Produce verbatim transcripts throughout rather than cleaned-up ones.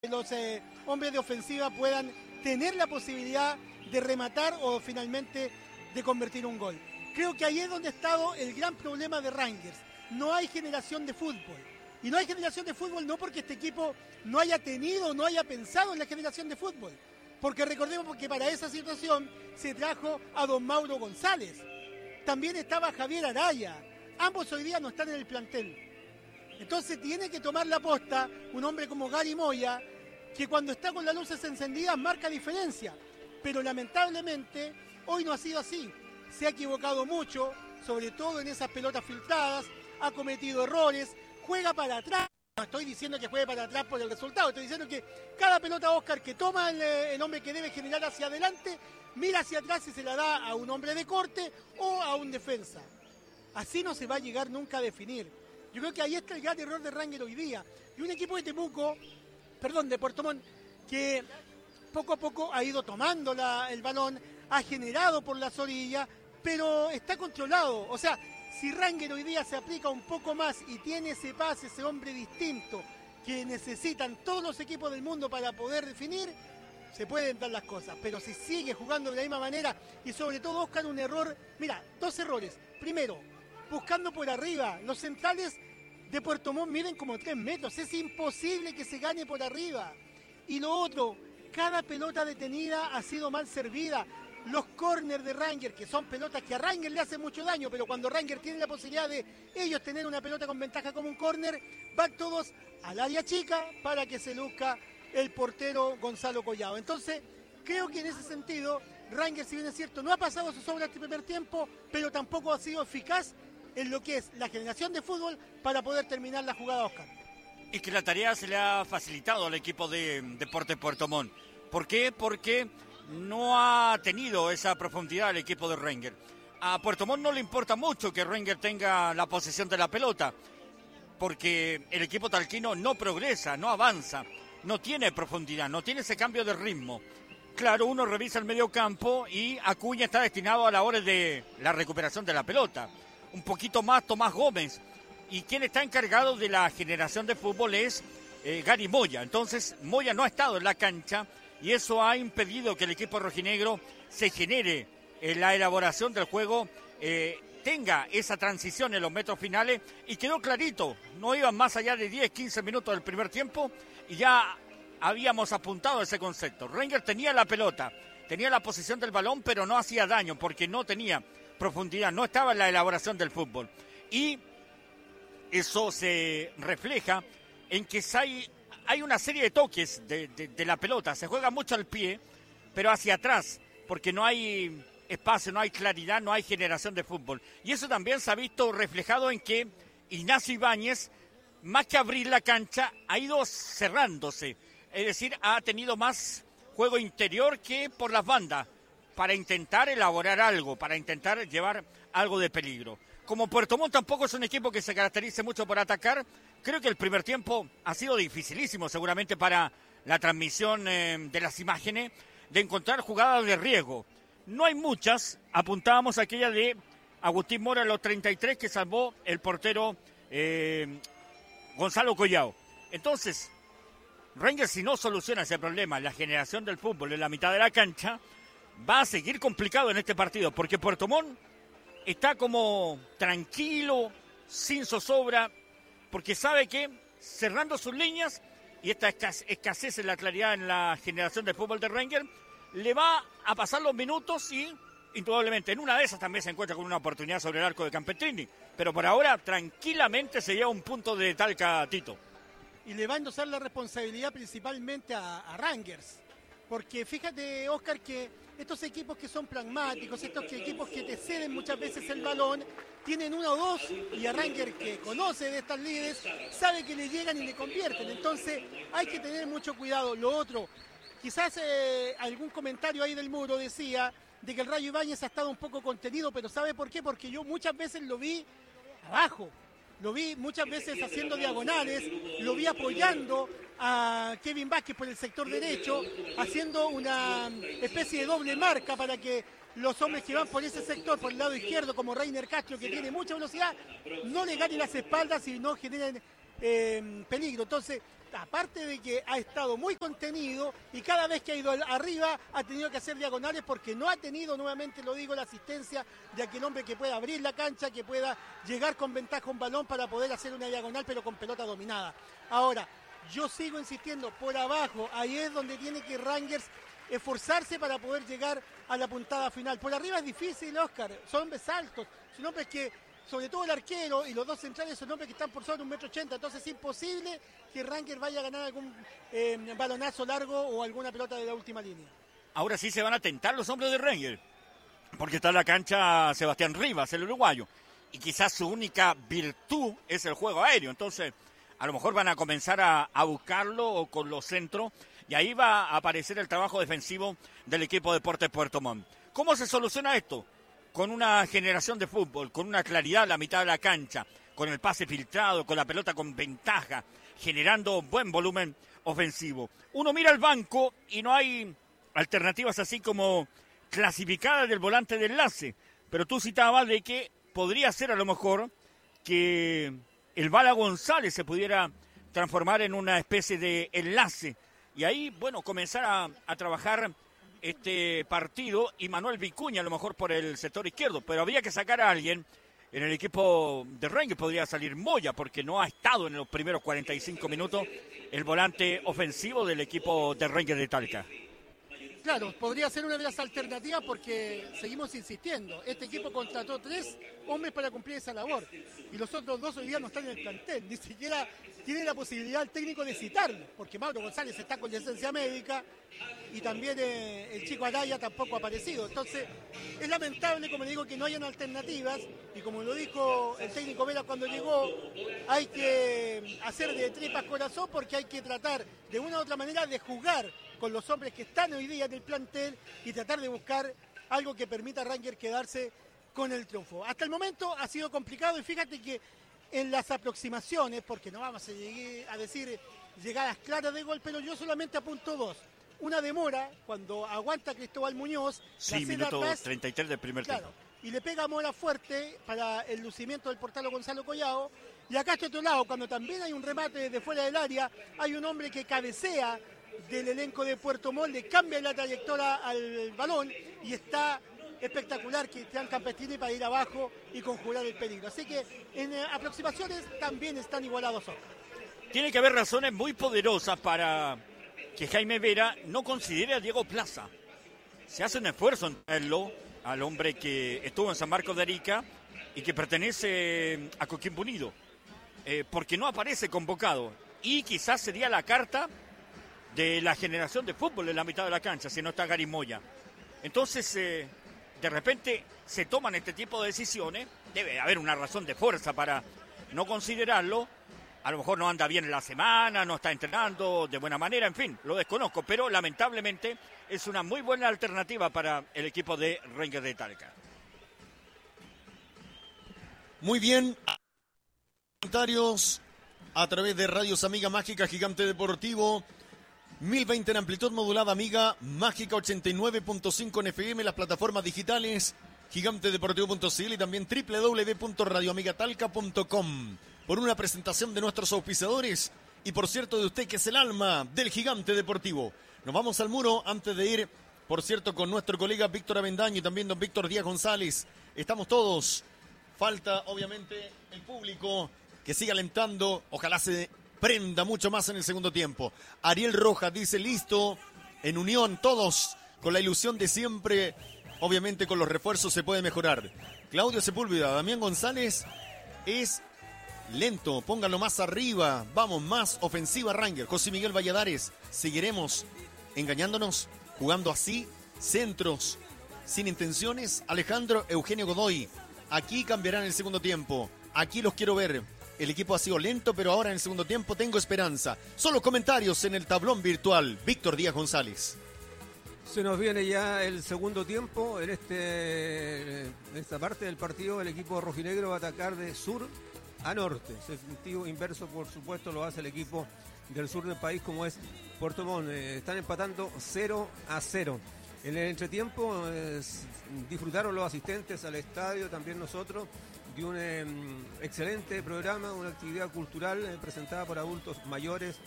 los eh, hombres de ofensiva puedan tener la posibilidad de rematar o finalmente de convertir un gol. Creo que ahí es donde ha estado el gran problema de Rangers. No hay generación de fútbol. Y no hay generación de fútbol no porque este equipo no haya tenido, no haya pensado en la generación de fútbol. Porque recordemos que para esa situación se trajo a don Mauro González. También estaba Javier Araya. Ambos hoy día no están en el plantel. Entonces tiene que tomar la posta un hombre como Gary Moya, que cuando está con las luces encendidas marca diferencia. Pero lamentablemente hoy no ha sido así. Se ha equivocado mucho, sobre todo en esas pelotas filtradas, ha cometido errores, juega para atrás. No estoy diciendo que juegue para atrás por el resultado, estoy diciendo que cada pelota Oscar que toma el, el hombre que debe generar hacia adelante, mira hacia atrás y se la da a un hombre de corte o a un defensa. Así no se va a llegar nunca a definir. Yo creo que ahí está el gran error de Rangers hoy día. Y un equipo de Temuco, perdón, de Puerto Montt, que poco a poco ha ido tomando la, el balón, ha generado por las orillas, pero está controlado. O sea, si Rangers hoy día se aplica un poco más y tiene ese pase, ese hombre distinto que necesitan todos los equipos del mundo para poder definir, se pueden dar las cosas. Pero si sigue jugando de la misma manera y sobre todo Oscar un error, mira, dos errores. Primero, buscando por arriba. Los centrales de Puerto Montt miden como tres metros. Es imposible que se gane por arriba. Y lo otro, cada pelota detenida ha sido mal servida. Los córners de Rangers, que son pelotas que a Rangers le hacen mucho daño, pero cuando Rangers tiene la posibilidad de ellos tener una pelota con ventaja como un córner, van todos al área chica para que se luzca el portero Gonzalo Collado. Entonces, creo que en ese sentido, Rangers, si bien es cierto, no ha pasado sus obras este primer tiempo, pero tampoco ha sido eficaz en lo que es la generación de fútbol para poder terminar la jugada, Oscar. Y que la tarea se le ha facilitado al equipo de Deportes Puerto Montt. ¿Por qué? Porque no ha tenido esa profundidad el equipo de Rangers. A Puerto Montt no le importa mucho que Rangers tenga la posesión de la pelota, porque el equipo talquino no progresa, no avanza, no tiene profundidad, no tiene ese cambio de ritmo. Claro, uno revisa el medio campo y Acuña está destinado a la hora de la recuperación de la pelota. Un poquito más Tomás Gómez. Y quien está encargado de la generación de fútbol es eh, Gary Moya. Entonces, Moya no ha estado en la cancha y eso ha impedido que el equipo rojinegro se genere eh, la elaboración del juego, eh, tenga esa transición en los metros finales y quedó clarito. No iban más allá de diez, quince minutos del primer tiempo y ya habíamos apuntado ese concepto. Rangers tenía la pelota, tenía la posesión del balón, pero no hacía daño porque no tenía profundidad, no estaba en la elaboración del fútbol. Y eso se refleja en que hay, hay una serie de toques de, de, de la pelota. Se juega mucho al pie, pero hacia atrás, porque no hay espacio, no hay claridad, no hay generación de fútbol. Y eso también se ha visto reflejado en que Ignacio Ibáñez, más que abrir la cancha, ha ido cerrándose. Es decir, ha tenido más juego interior que por las bandas, para intentar elaborar algo, para intentar llevar algo de peligro. Como Puerto Montt tampoco es un equipo que se caracterice mucho por atacar, creo que el primer tiempo ha sido dificilísimo seguramente para la transmisión eh, de las imágenes, de encontrar jugadas de riesgo. No hay muchas, apuntábamos a aquella de Agustín Mora a los treinta y tres que salvó el portero eh, Gonzalo Collado. Entonces, Rangers, si no soluciona ese problema, la generación del fútbol en la mitad de la cancha, va a seguir complicado en este partido, porque Puerto Montt está como tranquilo, sin zozobra, porque sabe que cerrando sus líneas y esta escasez en la claridad en la generación de fútbol de Rangers, le va a pasar los minutos y indudablemente en una de esas también se encuentra con una oportunidad sobre el arco de Campestrini, pero por ahora tranquilamente se lleva un punto de Talca, Tito. Y le va a endosar la responsabilidad principalmente a, a Rangers. Porque fíjate, Oscar, que estos equipos que son pragmáticos, estos que, equipos que te ceden muchas veces el balón, tienen uno o dos, y a Rangers, que conoce de estas líderes, sabe que le llegan y le convierten. Entonces hay que tener mucho cuidado. Lo otro, quizás eh, algún comentario ahí del muro decía de que el Rayo Ibáñez ha estado un poco contenido, pero ¿sabe por qué? Porque yo muchas veces lo vi abajo. Lo vi muchas veces haciendo diagonales, lo vi apoyando a Kevin Vázquez por el sector derecho, haciendo una especie de doble marca para que los hombres que van por ese sector, por el lado izquierdo, como Reiner Castro, que tiene mucha velocidad, no le ganen las espaldas y no generen eh, peligro. Entonces, aparte de que ha estado muy contenido y cada vez que ha ido arriba ha tenido que hacer diagonales porque no ha tenido, nuevamente lo digo, la asistencia de aquel hombre que pueda abrir la cancha, que pueda llegar con ventaja a un balón para poder hacer una diagonal pero con pelota dominada. Ahora, yo sigo insistiendo, por abajo, ahí es donde tiene que Rangers esforzarse para poder llegar a la puntada final. Por arriba es difícil, Oscar, son hombres altos, son hombres que, sobre todo el arquero y los dos centrales, son hombres que están por sobre un metro ochenta, entonces es imposible que Rangers vaya a ganar algún eh, balonazo largo o alguna pelota de la última línea. Ahora sí se van a tentar los hombres de Rangers, porque está en la cancha Sebastián Rivas, el uruguayo, y quizás su única virtud es el juego aéreo, entonces a lo mejor van a comenzar a, a buscarlo con los centros, y ahí va a aparecer el trabajo defensivo del equipo Deportes Puerto Montt. ¿Cómo se soluciona esto? Con una generación de fútbol, con una claridad a la mitad de la cancha, con el pase filtrado, con la pelota con ventaja, generando buen volumen ofensivo. Uno mira al banco y no hay alternativas así como clasificadas del volante de enlace, pero tú citabas de que podría ser a lo mejor que el Bala González se pudiera transformar en una especie de enlace y ahí, bueno, comenzar a, a trabajar este partido y Manuel Vicuña a lo mejor por el sector izquierdo, pero habría que sacar a alguien. En el equipo de Rangers podría salir Moya porque no ha estado en los primeros cuarenta y cinco minutos el volante ofensivo del equipo de Rangers de Talca. Claro, podría ser una de las alternativas porque seguimos insistiendo. Este equipo contrató tres hombres para cumplir esa labor y los otros dos hoy día no están en el plantel, ni siquiera tiene la posibilidad el técnico de citarlo, porque Mauro González está con licencia médica y también eh, el chico Araya tampoco ha aparecido. Entonces, es lamentable, como le digo, que no hayan alternativas y como lo dijo el técnico Vera cuando llegó, hay que hacer de tripas corazón porque hay que tratar de una u otra manera de jugar con los hombres que están hoy día en el plantel y tratar de buscar algo que permita a Rangers quedarse con el triunfo. Hasta el momento ha sido complicado y fíjate que en las aproximaciones, porque no vamos a, llegué a decir llegadas claras de gol, pero yo solamente apunto dos. Una demora cuando aguanta Cristóbal Muñoz. Sí, minuto atrás, treinta y tres del primer claro, tiempo. Y le pega a Mora fuerte para el lucimiento del portero Gonzalo Collao. Y acá este otro lado, cuando también hay un remate desde fuera del área, hay un hombre que cabecea del elenco de Puerto Montt, le cambia la trayectoria al balón y está espectacular Cristian Campestini para ir abajo y conjurar el peligro. Así que en eh, aproximaciones también están igualados. Tiene que haber razones muy poderosas para que Jaime Vera no considere a Diego Plaza. Se hace un esfuerzo en traerlo al hombre que estuvo en San Marcos de Arica y que pertenece a Coquimbo Unido, eh, porque no aparece convocado. Y quizás sería la carta de la generación de fútbol en la mitad de la cancha, si no está Gary Moya. Entonces, eh, de repente se toman este tipo de decisiones, debe haber una razón de fuerza para no considerarlo, a lo mejor no anda bien en la semana, no está entrenando de buena manera, en fin, lo desconozco, pero lamentablemente es una muy buena alternativa para el equipo de Rangers de Talca. Muy bien, comentarios a través de Radios Amiga Mágica Gigante Deportivo, mil veinte en amplitud modulada Amiga Mágica ochenta y nueve punto cinco en F M, las plataformas digitales gigante deportivo punto c l y también doble u doble u doble u punto radio amiga talca punto com. Por una presentación de nuestros auspiciadores y por cierto de usted que es el alma del Gigante Deportivo. Nos vamos al muro antes de ir, por cierto, con nuestro colega Víctor Avendaño y también don Víctor Díaz González. Estamos todos. Falta, obviamente, el público que siga alentando. Ojalá se prenda mucho más en el segundo tiempo. Ariel Rojas dice, listo, en unión, todos, con la ilusión de siempre. Obviamente, con los refuerzos se puede mejorar. Claudio Sepúlveda, Damián González es lento, póngalo más arriba. Vamos, más ofensiva Rangers. José Miguel Valladares, seguiremos engañándonos, jugando así, centros, sin intenciones. Alejandro Eugenio Godoy, aquí cambiarán el segundo tiempo. Aquí los quiero ver. El equipo ha sido lento, pero ahora en el segundo tiempo tengo esperanza. Son los comentarios en el tablón virtual. Víctor Díaz González. Se nos viene ya el segundo tiempo. En, este, en esta parte del partido el equipo rojinegro va a atacar de sur a norte. Sentido inverso, por supuesto, lo hace el equipo del sur del país, como es Puerto Montt. Eh, están empatando cero a cero. En el entretiempo eh, disfrutaron los asistentes al estadio, también nosotros, de un eh, excelente programa, una actividad cultural eh, presentada por adultos mayores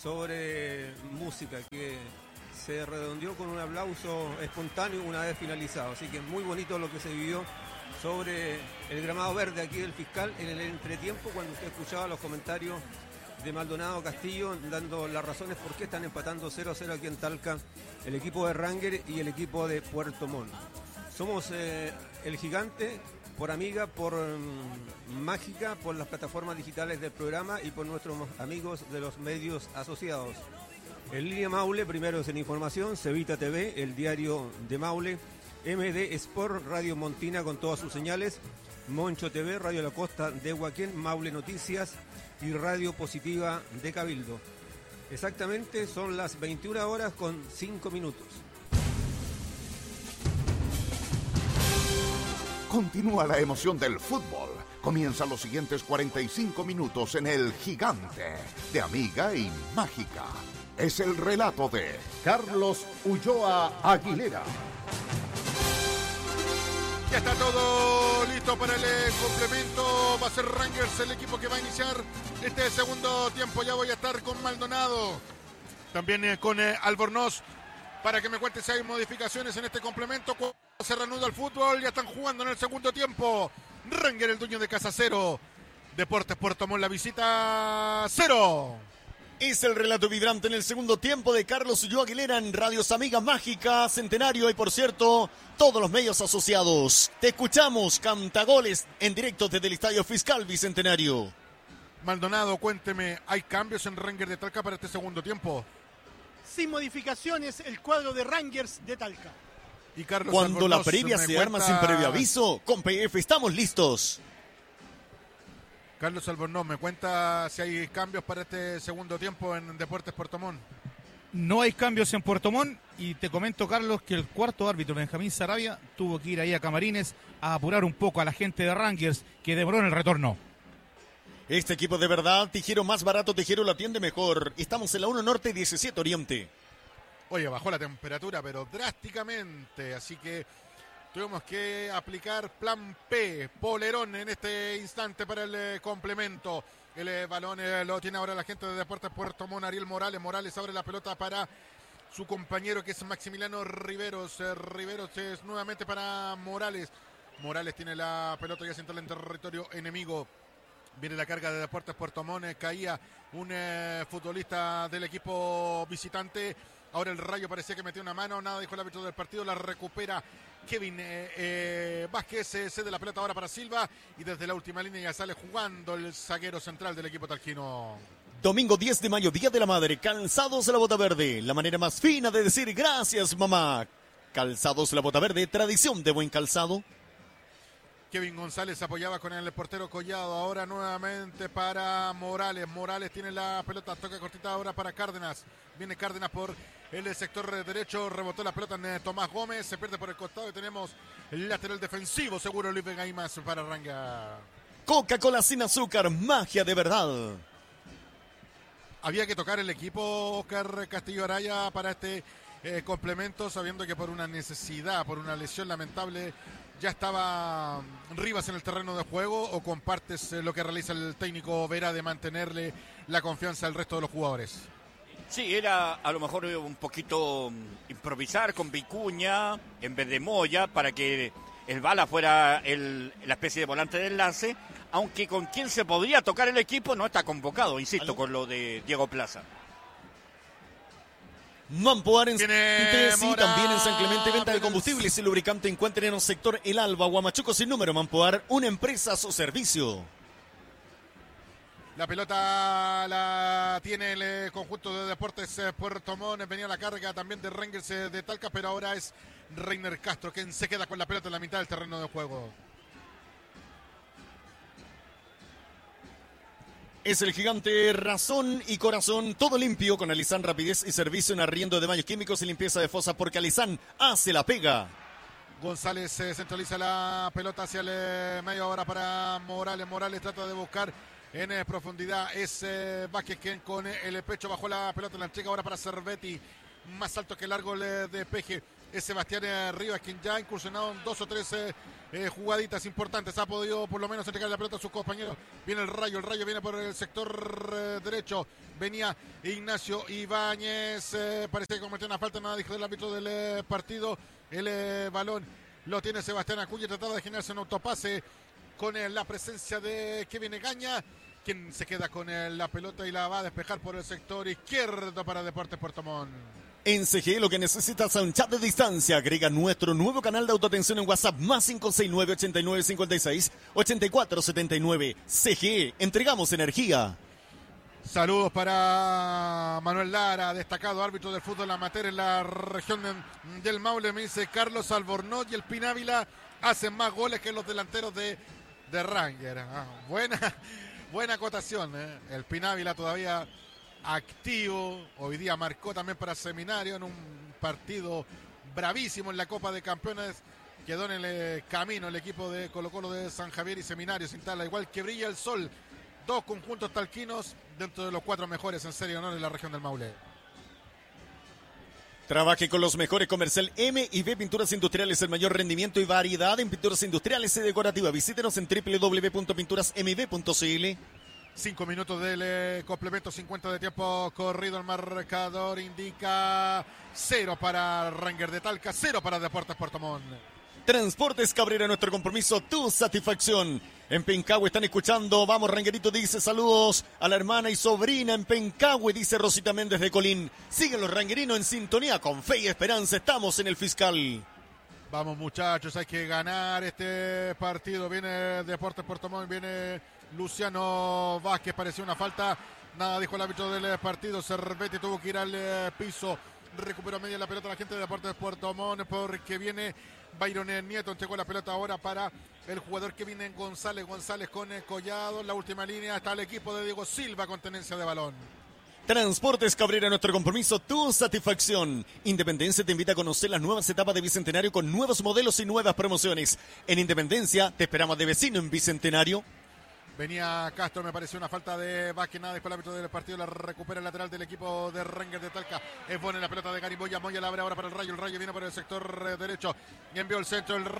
sobre música, que se redondeó con un aplauso espontáneo una vez finalizado. Así que muy bonito lo que se vivió sobre el gramado verde aquí del Fiscal en el entretiempo, cuando usted escuchaba los comentarios de Maldonado Castillo dando las razones por qué están empatando cero a cero aquí en Talca el equipo de Ranger y el equipo de Puerto Montt. Somos eh, el Gigante, por Amiga, por um, Mágica, por las plataformas digitales del programa y por nuestros amigos de los medios asociados. En línea Maule, primero es en información, Cevita T V, el diario de Maule, M D Sport, Radio Montina con todas sus señales, Moncho T V, Radio La Costa de Huaquén, Maule Noticias y Radio Positiva de Cabildo. Exactamente son las veintiuna horas con cinco minutos. Continúa la emoción del fútbol. Comienzan los siguientes cuarenta y cinco minutos en el Gigante de Amiga y Mágica. Es el relato de Carlos Ulloa Aguilera. Ya está todo listo para el eh, complemento. Va a ser Rangers el equipo que va a iniciar este segundo tiempo. Ya voy a estar con Maldonado, también eh, con eh, Albornoz, para que me cuente si hay modificaciones en este complemento. Cuando se reanuda el fútbol, ya están jugando en el segundo tiempo. Ranger, el dueño de casa, cero. Deportes Puerto Montt, la visita, cero. Es el relato vibrante en el segundo tiempo de Carlos Ulloa Aguilera en Radios Amiga Mágica, Centenario y, por cierto, todos los medios asociados. Te escuchamos, Cantagoles, en directo desde el Estadio Fiscal Bicentenario. Maldonado, cuénteme, ¿hay cambios en Ranger de Talca para este segundo tiempo? Sin modificaciones, el cuadro de Rangers de Talca. Y Carlos Cuando Albornoz la previa me se cuenta... arma sin previo aviso, con P F estamos listos. Carlos Albornoz, ¿me cuenta si hay cambios para este segundo tiempo en Deportes Puerto Montt? No hay cambios en Puerto Montt y te comento, Carlos, que el cuarto árbitro, Benjamín Sarabia, tuvo que ir ahí a Camarines a apurar un poco a la gente de Rangers, que demoró en el retorno. Este equipo de verdad, Tijero más barato, Tijero lo atiende mejor. Estamos en la uno Norte, diecisiete Oriente. Oye, bajó la temperatura, pero drásticamente, así que tuvimos que aplicar plan P, polerón en este instante para el eh, complemento. El eh, balón eh, lo tiene ahora la gente de Deportes Puerto Montt, Ariel Morales. Morales abre la pelota para su compañero, que es Maximiliano Riveros. Eh, Riveros es nuevamente para Morales. Morales tiene la pelota ya central en territorio enemigo. Viene la carga de Deportes Puerto Montt. Eh, caía un eh, futbolista del equipo visitante. Ahora el Rayo parecía que metió una mano, nada dijo el árbitro del partido, la recupera Kevin eh, eh, Vázquez, eh, cede la pelota ahora para Silva y desde la última línea ya sale jugando el zaguero central del equipo talquino. Domingo diez de mayo, Día de la Madre, Calzados La Bota Verde, la manera más fina de decir gracias, mamá. Calzados La Bota Verde, tradición de buen calzado. Kevin González apoyaba con el portero Collado, ahora nuevamente para Morales. Morales tiene la pelota, toca cortita ahora para Cárdenas. Viene Cárdenas por el sector derecho, rebotó la pelota en Tomás Gómez, se pierde por el costado y tenemos el lateral defensivo, seguro Luis Gaimas para Ranga. Coca-Cola sin azúcar, magia de verdad. Había que tocar el equipo Oscar Castillo Araya para este eh, complemento, sabiendo que por una necesidad, por una lesión lamentable, ya estaba Rivas en el terreno de juego. ¿O compartes eh, lo que realiza el técnico Vera de mantenerle la confianza al resto de los jugadores? Sí, era a lo mejor un poquito improvisar con Vicuña en vez de Moya para que el Bala fuera el, la especie de volante de enlace, aunque con quien se podría tocar el equipo no está convocado, insisto, ¿Aló? Con lo de Diego Plaza. Mampoar en Tiene sí, también en San Clemente, venta de combustibles y lubricante. Encuentren en el sector El Alba, Huamachuco sin número. Mampoar, una empresa a su servicio. La pelota la tiene el conjunto de Deportes Puerto Montt. Venía la carga también de Rangers de Talca, pero ahora es Reiner Castro quien se queda con la pelota en la mitad del terreno de juego. Es el Gigante, razón y corazón, todo limpio con Alizán, rapidez y servicio en arriendo de baños químicos y limpieza de fosa, porque Alizán hace la pega. González eh, centraliza la pelota hacia el eh, medio ahora para Morales. Morales trata de buscar en eh, profundidad. Es eh, Vázquez quien con eh, el pecho bajó la pelota en la entrega ahora para Cervetti. Más alto que largo el eh, despeje. es Sebastián eh, Rivas, quien ya ha incursionado en dos o tres eh, eh, jugaditas importantes. Ha podido por lo menos entregar la pelota a sus compañeros. Viene el Rayo, el Rayo viene por el sector eh, derecho. Venía Ignacio Ibáñez, eh, parece que cometió una falta, nada dijo del árbitro del eh, partido. El eh, balón lo tiene Sebastián Acuña, trataba de generarse un autopase con eh, la presencia de Kevin Egaña, quien se queda con eh, la pelota y la va a despejar por el sector izquierdo para Deportes Puerto Montt. En C G E lo que necesitas es un chat de distancia. Agrega nuestro nuevo canal de autoatención en WhatsApp más cinco seis nueve, ocho nueve cinco seis, ocho cuatro siete nueve. C G E, entregamos energía. Saludos para Manuel Lara, destacado árbitro del fútbol amateur en la región de, del Maule. Me dice Carlos Albornoz y el Pinávila hacen más goles que los delanteros de, de Ranger. Ah, buena, buena acotación, ¿eh? El Pinávila todavía activo, hoy día marcó también para Seminario en un partido bravísimo en la Copa de Campeones. Quedó en el camino el equipo de Colo Colo de San Javier y Seminario sin tala, igual que Brilla el Sol. Dos conjuntos talquinos dentro de los cuatro mejores en Serie Honor en la región del Maule. Trabaje con los mejores comercial M y B Pinturas Industriales, el mayor rendimiento y variedad en pinturas industriales y decorativas. Visítenos en doble u doble u doble u punto pinturas m b punto c l. Cinco minutos del eh, complemento, cincuenta de tiempo corrido. El marcador indica cero para Ranger de Talca, cero para Deportes Puerto Montt. Transportes Cabrera, nuestro compromiso, tu satisfacción. En Pencahue están escuchando, vamos Rangerito, dice saludos a la hermana y sobrina en Pencahue, dice Rosita Méndez de Colín. Siguen los rangerinos en sintonía con fe y esperanza, estamos en el fiscal. Vamos muchachos, hay que ganar este partido. Viene Deportes Puerto Montt, viene Luciano Vázquez, pareció una falta, nada dijo el árbitro del partido. Cervetti tuvo que ir al eh, piso, recuperó media la pelota la gente de Deportes Puerto Montt porque viene Byron Nieto, entregó la pelota ahora para el jugador que viene González, González con el Collado, en la última línea está el equipo de Diego Silva con tenencia de balón. Transportes Cabrera, nuestro compromiso, tu satisfacción. Independencia te invita a conocer las nuevas etapas de Bicentenario con nuevos modelos y nuevas promociones. En Independencia te esperamos de vecino en Bicentenario. Venía Castro, me pareció una falta de Vázquez, nada después el árbitro del partido, la recupera el lateral del equipo de Ranger de Talca. Es buena la pelota de Garimboya, Moya la abre ahora para el Rayo, el Rayo viene por el sector eh, derecho y envió el centro, el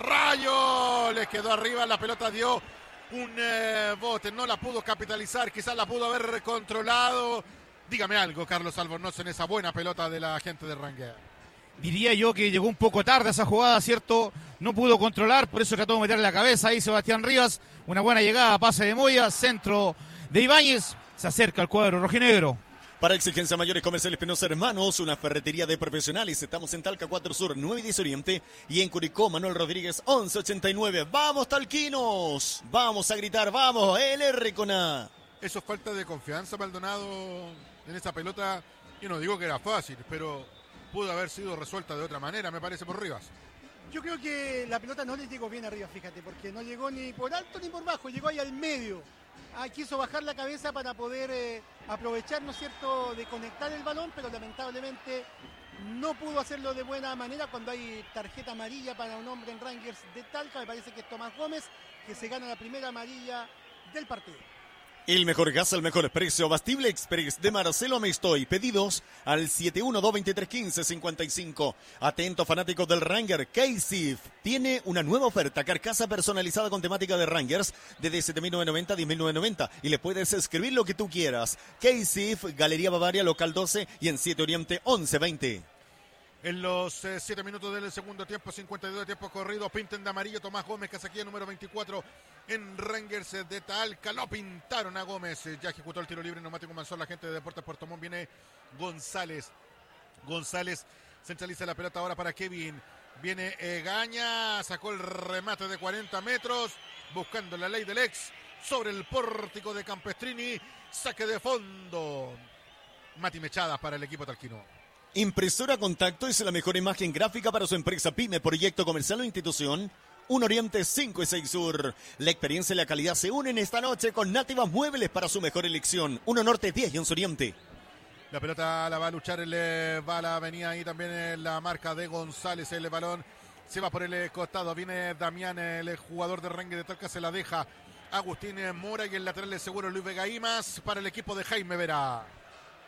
Rayo les quedó arriba, la pelota dio un eh, bote, no la pudo capitalizar, quizás la pudo haber controlado. Dígame algo, Carlos Albornoz, en esa buena pelota de la gente de Ranger. Diría yo que llegó un poco tarde esa jugada, ¿cierto? No pudo controlar, por eso trató de meterle la cabeza ahí Sebastián Rivas. Una buena llegada, pase de Moya, centro de Ibáñez. Se acerca al cuadro rojinegro. Para exigencia mayores comerciales Penosa Hermanos, una ferretería de profesionales. Estamos en Talca cuatro Sur, nueve y diez Oriente. Y en Curicó, Manuel Rodríguez, once ochenta y nueve. ¡Vamos, talquinos! Vamos a gritar, ¡vamos! ¡El R con A! Eso es falta de confianza, Maldonado, en esa pelota. Yo no digo que era fácil, pero pudo haber sido resuelta de otra manera, me parece, por Rivas. Yo creo que la pelota no le llegó bien arriba, fíjate, porque no llegó ni por alto ni por bajo, llegó ahí al medio. Ah, quiso bajar la cabeza para poder eh, aprovechar, ¿no es cierto?, de conectar el balón, pero lamentablemente no pudo hacerlo de buena manera cuando hay tarjeta amarilla para un hombre en Rangers de Talca. Me parece que es Tomás Gómez, que se gana la primera amarilla del partido. El mejor gas al mejor precio. Bastible Express de Marcelo Amestoy. Pedidos al siete uno dos dos tres uno cinco cinco cinco. Atento, fanáticos del Ranger. K-Sif tiene una nueva oferta. Carcasa personalizada con temática de Rangers desde siete mil novecientos noventa a diez mil novecientos noventa. Y le puedes escribir lo que tú quieras. K-Sif, Galería Bavaria, local doce y en siete Oriente once veinte. En los eh, siete minutos del segundo tiempo, cincuenta y dos de tiempo corrido, pinten de amarillo Tomás Gómez, Casaquilla número veinticuatro en Rangers de Talca. Lo pintaron a Gómez, ya ejecutó el tiro libre neumático Manzón, la gente de Deportes Puerto Montt. Viene González. González centraliza la pelota ahora para Kevin. Viene Egaña, sacó el remate de cuarenta metros, buscando la ley del ex sobre el pórtico de Campestrini. Saque de fondo. Mati Mechada para el equipo talquino. Impresora Contacto es la mejor imagen gráfica para su empresa pyme, proyecto comercial o institución. Un Oriente cinco y seis Sur. La experiencia y la calidad se unen esta noche con Nativa Muebles para su mejor elección. uno Norte diez y once Oriente. La pelota la va a luchar el eh, Bala. Venía ahí también eh, la marca de González. El balón se va por el eh, costado. Viene Damián, el jugador de Ranger de Talca. Se la deja Agustín Mora y el lateral de seguro Luis Vega Imas para el equipo de Jaime Vera.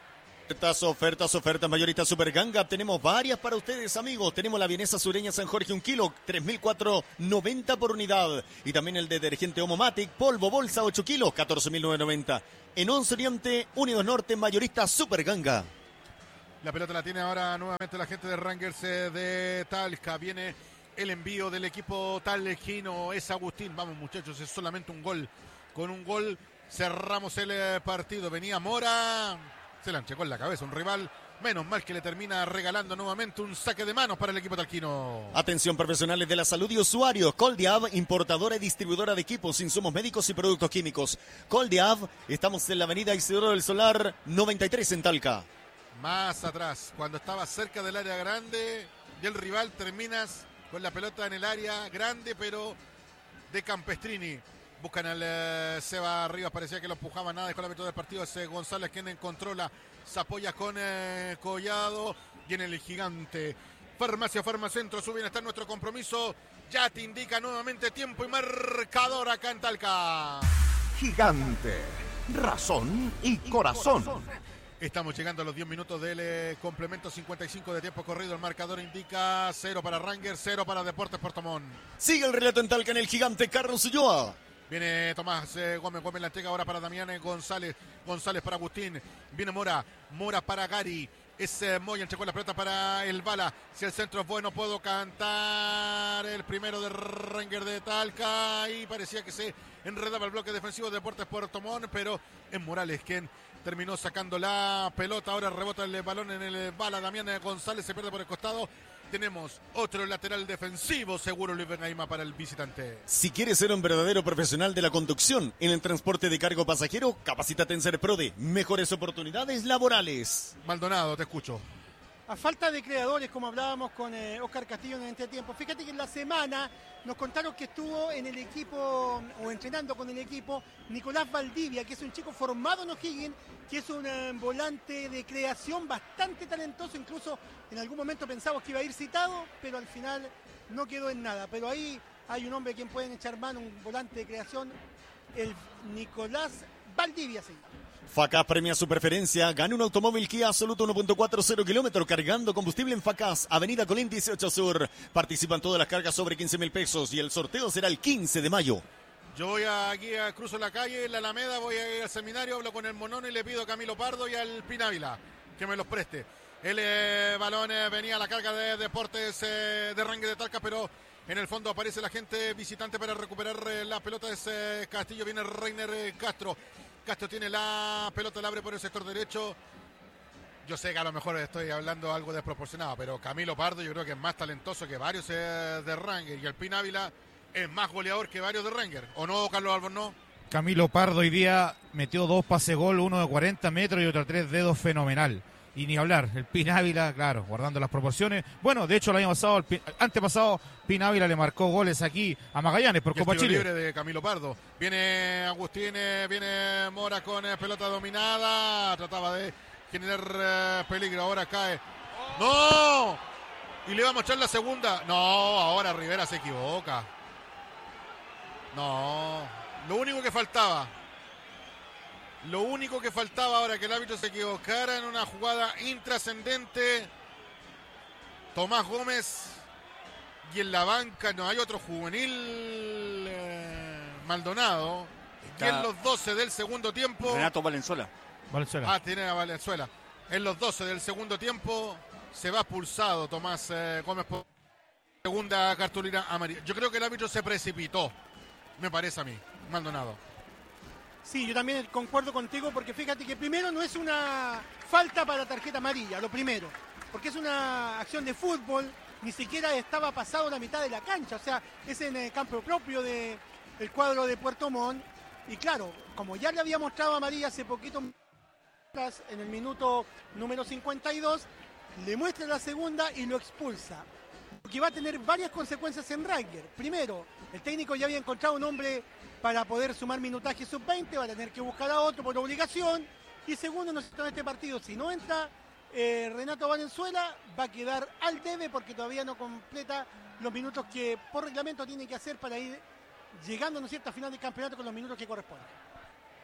Ofertas, ofertas, ofertas, mayorista Super Ganga. Tenemos varias para ustedes, amigos. Tenemos la vienesa sureña San Jorge, un kilo, tres mil cuatrocientos noventa por unidad. Y también el detergente Omomatic, polvo, bolsa, ocho kilos, catorce mil novecientos noventa. En Once Oriente, Unidos Norte, mayorista Super Ganga. La pelota la tiene ahora nuevamente la gente de Rangers de Talca. Viene el envío del equipo talquino. Es Agustín. Vamos, muchachos, es solamente un gol. Con un gol cerramos el partido. Venía Mora. Se la enchecó en la cabeza un rival. Menos mal que le termina regalando nuevamente un saque de manos para el equipo talquino. Atención, profesionales de la salud y usuarios. Coldiab, importadora y distribuidora de equipos, insumos médicos y productos químicos. Coldiab, estamos en la avenida Isidoro del Solar, noventa y tres en Talca. Más atrás, cuando estaba cerca del área grande y el rival, terminas con la pelota en el área grande, pero de Campestrini. Buscan al uh, Seba Rivas, parecía que lo empujaba, nada, dejó la mitad del partido. Es uh, González quien controla, se apoya con uh, Collado y en el gigante. Farmacia Farmacentro, su bienestar, nuestro compromiso. Ya te indica nuevamente tiempo y marcador acá en Talca. Gigante, razón y corazón. Estamos llegando a los diez minutos del eh, complemento cincuenta y cinco de tiempo corrido. El marcador indica cero para Rangers, cero para Deportes Puerto Montt. Sigue el relato en Talca en el gigante Carlos Ulloa. Viene Tomás eh, Gómez, Gómez la entrega ahora para Damián eh, González, González para Agustín, viene Mora, Mora para Gary, es eh, Moya, entregó la pelota para el Bala, si el centro es bueno puedo cantar el primero de Rangers de Talca y parecía que se enredaba el bloque defensivo de Deportes Puerto Montt, pero es Morales quien terminó sacando la pelota, ahora rebota el balón en el Bala, Damián eh, González se pierde por el costado. Tenemos otro lateral defensivo, seguro Luis Benahima para el visitante. Si quieres ser un verdadero profesional de la conducción en el transporte de cargo pasajero, capacítate en Serprode. Mejores oportunidades laborales. Maldonado, te escucho. A falta de creadores, como hablábamos con eh, Oscar Castillo en el entretiempo, fíjate que en la semana nos contaron que estuvo en el equipo, o entrenando con el equipo, Nicolás Valdivia, que es un chico formado en O'Higgins, que es un eh, volante de creación bastante talentoso, incluso en algún momento pensamos que iba a ir citado, pero al final no quedó en nada. Pero ahí hay un hombre a quien pueden echar mano, un volante de creación, el Nicolás Valdivia, sí. Facas premia su preferencia. Gane un automóvil Kia Absoluto uno punto cuatro, cero kilómetros cargando combustible en Facas, Avenida Colín dieciocho Sur. Participan todas las cargas sobre quince mil pesos y el sorteo será el quince de mayo. Yo voy aquí, a, cruzo la calle, en la Alameda, voy a ir al seminario, hablo con el Monono y le pido a Camilo Pardo y al Pinávila que me los preste. El eh, balón eh, venía a la carga de Deportes eh, de Rangers de Talca, pero en el fondo aparece la gente visitante para recuperar eh, la pelota. Es eh, Castillo, viene Reiner eh, Castro. Castro tiene la pelota, la abre por el sector derecho. Yo sé que a lo mejor estoy hablando algo desproporcionado, pero Camilo Pardo yo creo que es más talentoso que varios eh, de Rangers. Y el Pinávila es más goleador que varios de Rangers. ¿O no, Carlos Albornoz? Camilo Pardo hoy día metió dos pases gol, uno de cuarenta metros y otro a tres dedos, fenomenal. Y ni hablar, el Pinávila, claro, guardando las proporciones. Bueno, de hecho el año pasado, el antepasado, Pinávila le marcó goles aquí a Magallanes por Copa Chile. Libre de Camilo Pardo. Viene Agustín, viene Mora con eh, pelota dominada. Trataba de generar eh, peligro, ahora cae. ¡No! Y le vamos a echar la segunda. No, ahora Rivera se equivoca. No, lo único que faltaba. Lo único que faltaba ahora que el árbitro se equivocara en una jugada intrascendente. Tomás Gómez. Y en la banca no hay otro juvenil. Eh, Maldonado. Está Y en los doce del segundo tiempo. Renato Valenzuela. Valenzuela. Ah, tiene a Valenzuela. En los doce del segundo tiempo se va expulsado Tomás eh, Gómez por segunda cartulina amarilla. Yo creo que el árbitro se precipitó. Me parece a mí. Maldonado. Sí, yo también concuerdo contigo porque fíjate que primero no es una falta para tarjeta amarilla, lo primero, porque es una acción de fútbol, ni siquiera estaba pasado la mitad de la cancha, o sea, es en el campo propio del cuadro de Puerto Montt y claro, como ya le había mostrado amarilla hace poquito en el minuto número cincuenta y dos, le muestra la segunda y lo expulsa, que va a tener varias consecuencias en Rangers. Primero, el técnico ya había encontrado un hombre para poder sumar minutaje sub veinte, va a tener que buscar a otro por obligación. Y segundo, en este partido, si no entra eh, Renato Valenzuela, va a quedar al debe porque todavía no completa los minutos que por reglamento tiene que hacer para ir llegando, ¿no es cierto?, a final del campeonato con los minutos que corresponden.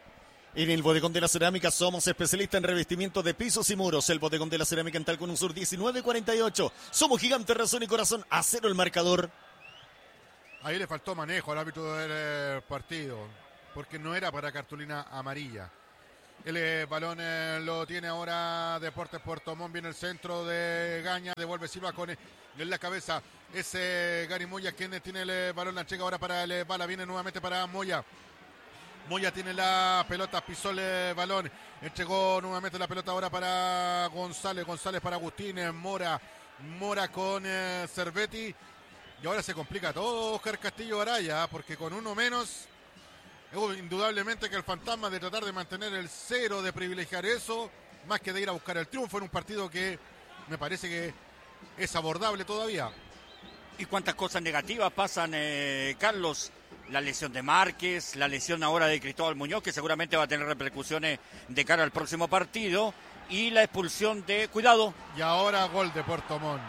En el Bodegón de la Cerámica somos especialistas en revestimiento de pisos y muros. El Bodegón de la Cerámica en Talco Sur diecinueve cuarenta y ocho. Somos gigantes, razón y corazón. A cero el marcador. Ahí le faltó manejo al árbitro del eh, partido, porque no era para cartulina amarilla. El eh, balón eh, lo tiene ahora Deportes Puerto Montt. Viene el centro de Gaña. Devuelve Silva con eh, en la cabeza. Ese Gary Moya quien tiene el eh, balón. La entrega ahora para el eh, Bala. Viene nuevamente para Moya. Moya tiene la pelota, pisó el balón, entregó nuevamente la pelota ahora para González, González para Agustín, Mora, Mora con eh, Cervetti, y ahora se complica todo Oscar Castillo Araya, porque con uno menos, eh, indudablemente que el fantasma de tratar de mantener el cero, de privilegiar eso, más que de ir a buscar el triunfo en un partido que me parece que es abordable todavía. ¿Y cuántas cosas negativas pasan, eh, Carlos? La lesión de Márquez, la lesión ahora de Cristóbal Muñoz, que seguramente va a tener repercusiones de cara al próximo partido, y la expulsión de Cuidado. Y ahora gol de Puerto Montt.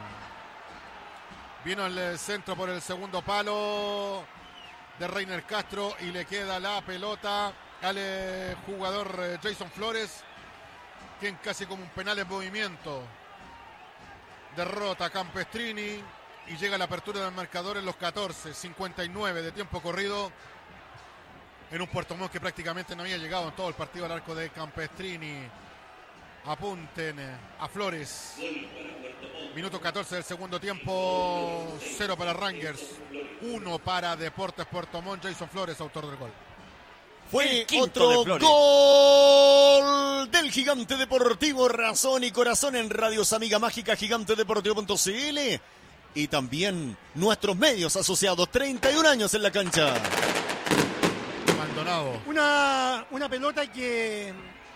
Vino el centro por el segundo palo de Reiner Castro y le queda la pelota al eh, jugador eh, Jason Flores, quien casi como un penal en movimiento derrota a Campestrini. Y llega la apertura del marcador en los catorce cincuenta y nueve de tiempo corrido. En un Puerto Montt que prácticamente no había llegado en todo el partido al arco de Campestrini. Apunten a Flores. Minuto catorce del segundo tiempo. Cero para Rangers. Uno para Deportes Puerto Montt. Jason Flores, autor del gol. Fue otro gol del Gigante Deportivo. Razón y corazón en Radios Amiga Mágica, gigante deportivo punto c l. Y también nuestros medios asociados, treinta y un años en la cancha. Abandonado. Una, una pelota que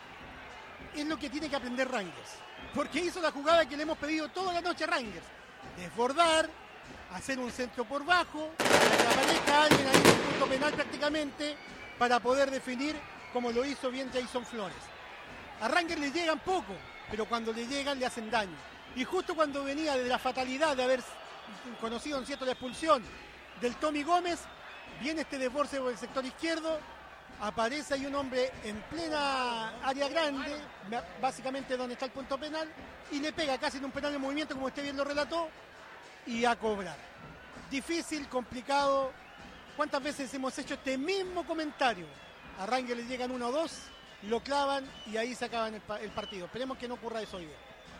es lo que tiene que aprender Rangers. Porque hizo la jugada que le hemos pedido toda la noche a Rangers. Desbordar, hacer un centro por bajo, que aparezca alguien ahí en el punto penal prácticamente, para poder definir como lo hizo bien Jason Flores. A Rangers le llegan poco, pero cuando le llegan le hacen daño. Y justo cuando venía de la fatalidad de haber conocido en cierto la expulsión del Tommy Gómez, viene este desborde por el sector izquierdo, aparece ahí un hombre en plena área grande, básicamente donde está el punto penal, y le pega casi en un penal de movimiento, como usted bien lo relató, y a cobrar. Difícil, complicado. ¿Cuántas veces hemos hecho este mismo comentario? A Rangers le llegan uno o dos, lo clavan y ahí se acaban el, el partido. Esperemos que no ocurra eso hoy día.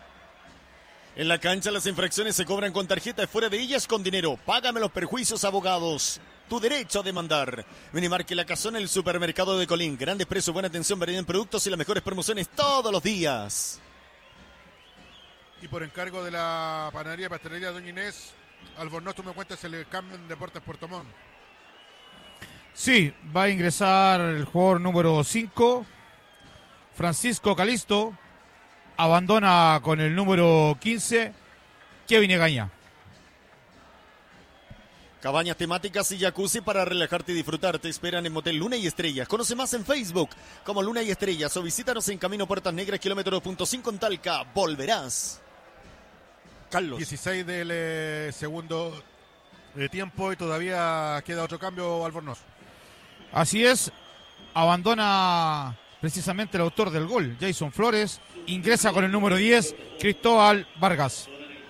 En la cancha las infracciones se cobran con tarjeta, fuera de ellas con dinero. Págame los perjuicios, abogados. Tu derecho a demandar. Minimarque La Casona, el supermercado de Colín. Grandes precios, buena atención, variedad en productos y las mejores promociones todos los días. Y por encargo de la panadería y pastelería Doña Inés, Albornoz, tú me cuentas el cambio en Deportes Puerto Montt. Sí, va a ingresar el jugador número cinco, Francisco Calisto. Abandona con el número quince, Kevin Egaña. Cabañas temáticas y jacuzzi para relajarte y disfrutar. Te esperan en Motel Luna y Estrellas. Conoce más en Facebook como Luna y Estrellas o visítanos en Camino Puertas Negras, kilómetro punto cinco en Talca. Volverás. Carlos. dieciséis del eh, segundo de tiempo y todavía queda otro cambio, Albornoz. Así es, abandona precisamente el autor del gol, Jason Flores. Ingresa con el número diez, Cristóbal Vargas.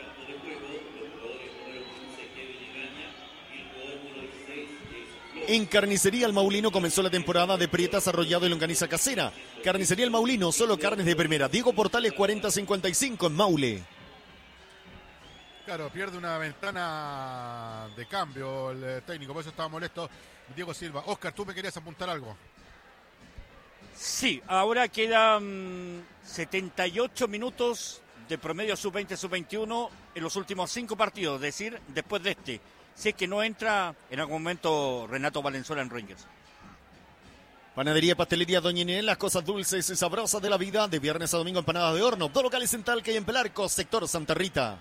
En Carnicería El Maulino comenzó la temporada de prietas, arrollado y longaniza casera. Carnicería El Maulino, solo carnes de primera. Diego Portales cuarenta cincuenta y cinco en Maule. Claro, pierde una ventana de cambio el técnico, por eso estaba molesto Diego Silva. Oscar, tú me querías apuntar algo. Sí, ahora quedan setenta y ocho minutos de promedio sub veinte, sub veintiuno en los últimos cinco partidos, es decir, después de este. Si es que no entra en algún momento Renato Valenzuela en Rangers. Panadería y Pastelería Doña Inés, las cosas dulces y sabrosas de la vida. De viernes a domingo, empanadas de horno. Dos locales en Talca y en Pelarco, sector Santa Rita.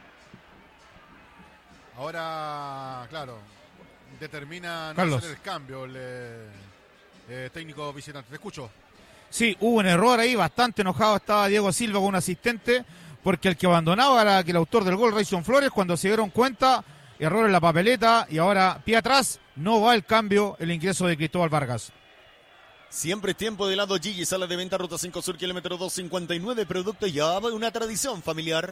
Ahora, claro, determina no Carlos. hacer el cambio el eh, eh, técnico visitante. Te escucho. Sí, hubo un error ahí, bastante enojado estaba Diego Silva con un asistente, porque el que abandonaba era el autor del gol, Rayson Flores. Cuando se dieron cuenta, error en la papeleta y ahora pie atrás, no va el cambio, el ingreso de Cristóbal Vargas. Siempre es tiempo de helado Gigi, sala de venta, ruta cinco Sur, kilómetro doscientos cincuenta y nueve, producto ya una tradición familiar.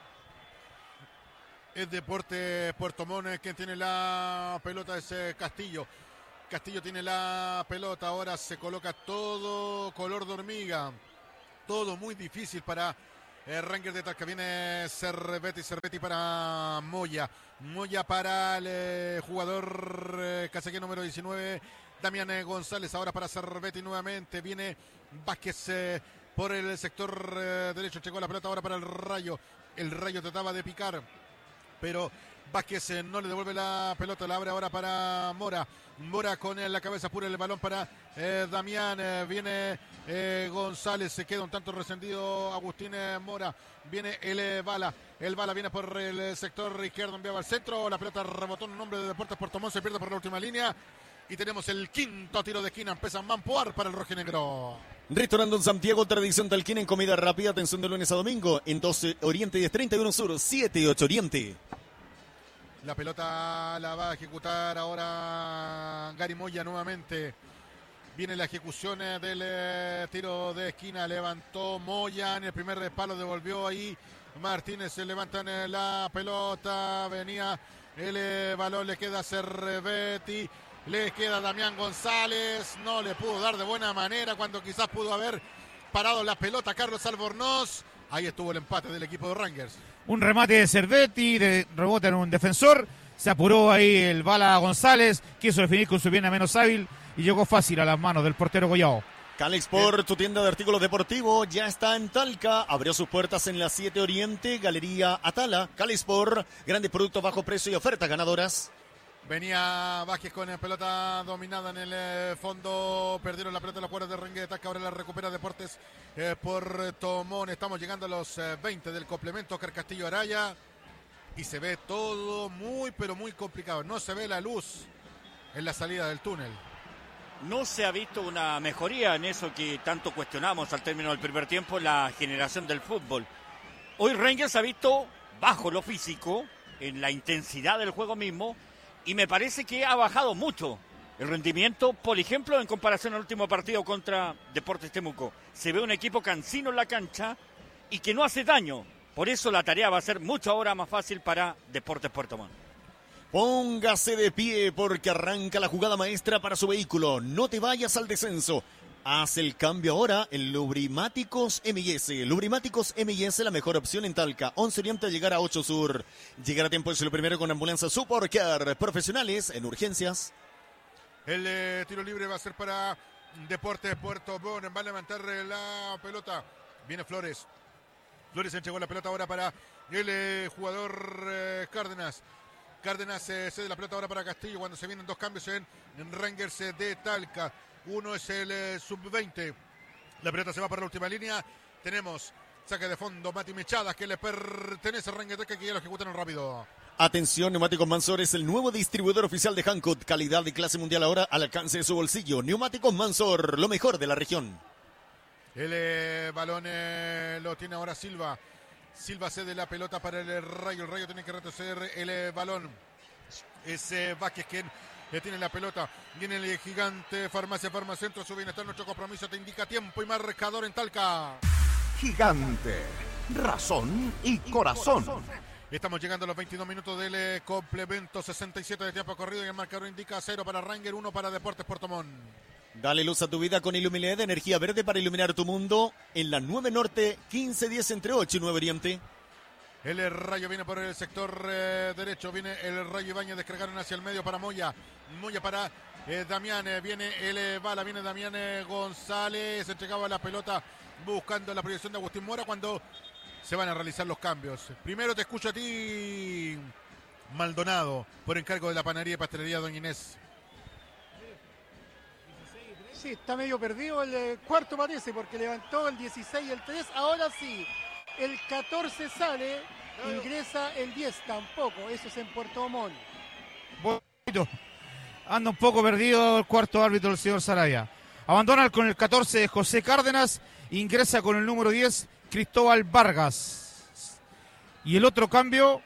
Es Deporte Puerto Montt quien tiene la pelota, es eh, Castillo. Castillo tiene la pelota, ahora se coloca todo color de hormiga. Todo muy difícil para eh, Rangers de Talca. Viene Cervetti, Cervetti para Moya. Moya para el eh, jugador eh, casaquero número diecinueve, Damián eh, González. Ahora para Cervetti nuevamente. Viene Vázquez eh, por el sector eh, derecho. Llegó la pelota ahora para el Rayo. El Rayo trataba de picar, pero Vázquez eh, no le devuelve la pelota. La abre ahora para Mora. Mora con eh, la cabeza pura el balón para eh, Damián. Eh, viene eh, González. Se queda un tanto resentido Agustín eh, Mora. Viene el eh, Bala. El Bala viene por el sector izquierdo. Enviaba al centro. La pelota rebotó en nombre de Deportes Puerto Montt. Se pierde por la última línea. Y tenemos el quinto tiro de esquina. Empieza a mampoar para el rojinegro. Restaurante Don Santiago, tradición talquina en comida rápida. Atención de lunes a domingo. En doce Oriente, diez treinta y uno Sur, siete y ocho Oriente. La pelota la va a ejecutar ahora Gary Moya nuevamente. Viene la ejecución del eh, tiro de esquina. Levantó Moya en el primer palo. Devolvió ahí Martínez. Se levantan eh, la pelota. Venía el eh, balón. Le queda Cervetti. Le queda Damián González. No le pudo dar de buena manera cuando quizás pudo haber parado la pelota Carlos Albornoz. Ahí estuvo el empate del equipo de Rangers. Un remate de Cervetti, de rebote en un defensor. Se apuró ahí el Bala González. Quiso definir con su pierna menos hábil y llegó fácil a las manos del portero Goyao. Calexport, tu tienda de artículos deportivos, ya está en Talca. Abrió sus puertas en la siete Oriente, Galería Atala. Calexport, grandes productos bajo precio y ofertas ganadoras. Venía Vázquez con la pelota dominada en el eh, fondo. Perdieron la pelota en las cuadras de Rengue de Talca. Ahora la recupera Deportes eh, Puerto Montt. Estamos llegando a los eh, veinte del complemento. Oscar Castillo Araya. Y se ve todo muy, pero muy complicado. No se ve la luz en la salida del túnel. No se ha visto una mejoría en eso que tanto cuestionamos al término del primer tiempo, la generación del fútbol. Hoy Rangers ha visto bajo lo físico, en la intensidad del juego mismo, y me parece que ha bajado mucho el rendimiento, por ejemplo, en comparación al último partido contra Deportes Temuco. Se ve un equipo cansino en la cancha y que no hace daño. Por eso la tarea va a ser mucho ahora más fácil para Deportes Puerto Montt. Póngase de pie porque arranca la jugada maestra para su vehículo. No te vayas al descenso. Haz el cambio ahora en Lubrimáticos M y S. Lubrimáticos M y S, la mejor opción en Talca. once Oriente a llegar a ocho Sur. Llegar a tiempo es lo primero con ambulancia Support Care. Profesionales en urgencias. El eh, tiro libre va a ser para Deportes Puerto Montt. Va a levantar eh, la pelota. Viene Flores. Flores entregó la pelota ahora para el eh, jugador eh, Cárdenas. Cárdenas eh, cede la pelota ahora para Castillo. Cuando se vienen dos cambios en, en Rangers eh, de Talca. Uno es el eh, sub veinte. La pelota se va para la última línea. Tenemos saque de fondo Mati Mechadas que le pertenece a Rangers de Talca, que ya lo ejecutan rápido. Atención, Neumáticos Mansor es el nuevo distribuidor oficial de Hankook. Calidad de clase mundial ahora al alcance de su bolsillo. Neumáticos Mansor, lo mejor de la región. El eh, balón eh, lo tiene ahora Silva. Silva cede la pelota para el Rayo. El Rayo tiene que retroceder el eh, balón. Es eh, Vázquez quien eh, tiene la pelota. Viene el eh, gigante Farmacia Farmacentro. Su bienestar, nuestro compromiso te indica tiempo y marcador en Talca. Gigante, razón y corazón. Estamos llegando a los veintidós minutos del eh, complemento. sesenta y siete de tiempo corrido y el marcador indica cero para Ranger, uno para Deportes Puerto Montt. Dale luz a tu vida con Ilumiled, energía verde para iluminar tu mundo. En la nueve Norte, quince diez entre ocho y nueve Oriente. El eh, Rayo viene por el sector eh, derecho. Viene el Rayo Ibáñez, descargaron hacia el medio para Moya. Moya para eh, Damián. Eh, viene el eh, Bala, viene Damián eh, González. Entregaba la pelota buscando la proyección de Agustín Mora cuando se van a realizar los cambios. Primero te escucho a ti, Maldonado, por encargo de la panadería y pastelería Doña Inés. Sí, está medio perdido el eh, cuarto, parece, porque levantó el dieciséis y el tres. Ahora sí, el catorce sale, ingresa el diez, tampoco. Eso es en Puerto Montt. Bonito. Anda un poco perdido el cuarto árbitro, el señor Saraya. Abandona con el catorce José Cárdenas, ingresa con el número diez Cristóbal Vargas. Y el otro cambio,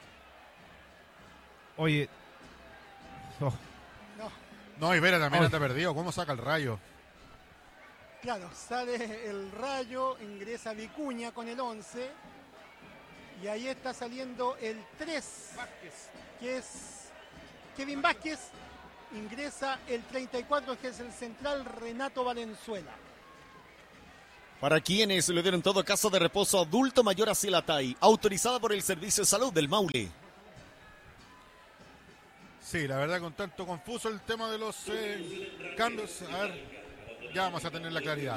oye, oh. No, Ibera también anda perdido. ¿Cómo saca el Rayo? Claro, sale el Rayo, ingresa Vicuña con el once. Y ahí está saliendo el tres, Vázquez, que es Kevin Vázquez. Ingresa el treinta y cuatro, que es el central Renato Valenzuela. Para quienes le dieron todo caso de reposo adulto mayor a Silatay, autorizada por el Servicio de Salud del Maule. Sí, la verdad, con tanto confuso el tema de los eh, cambios. A ver, ya vamos a tener la claridad.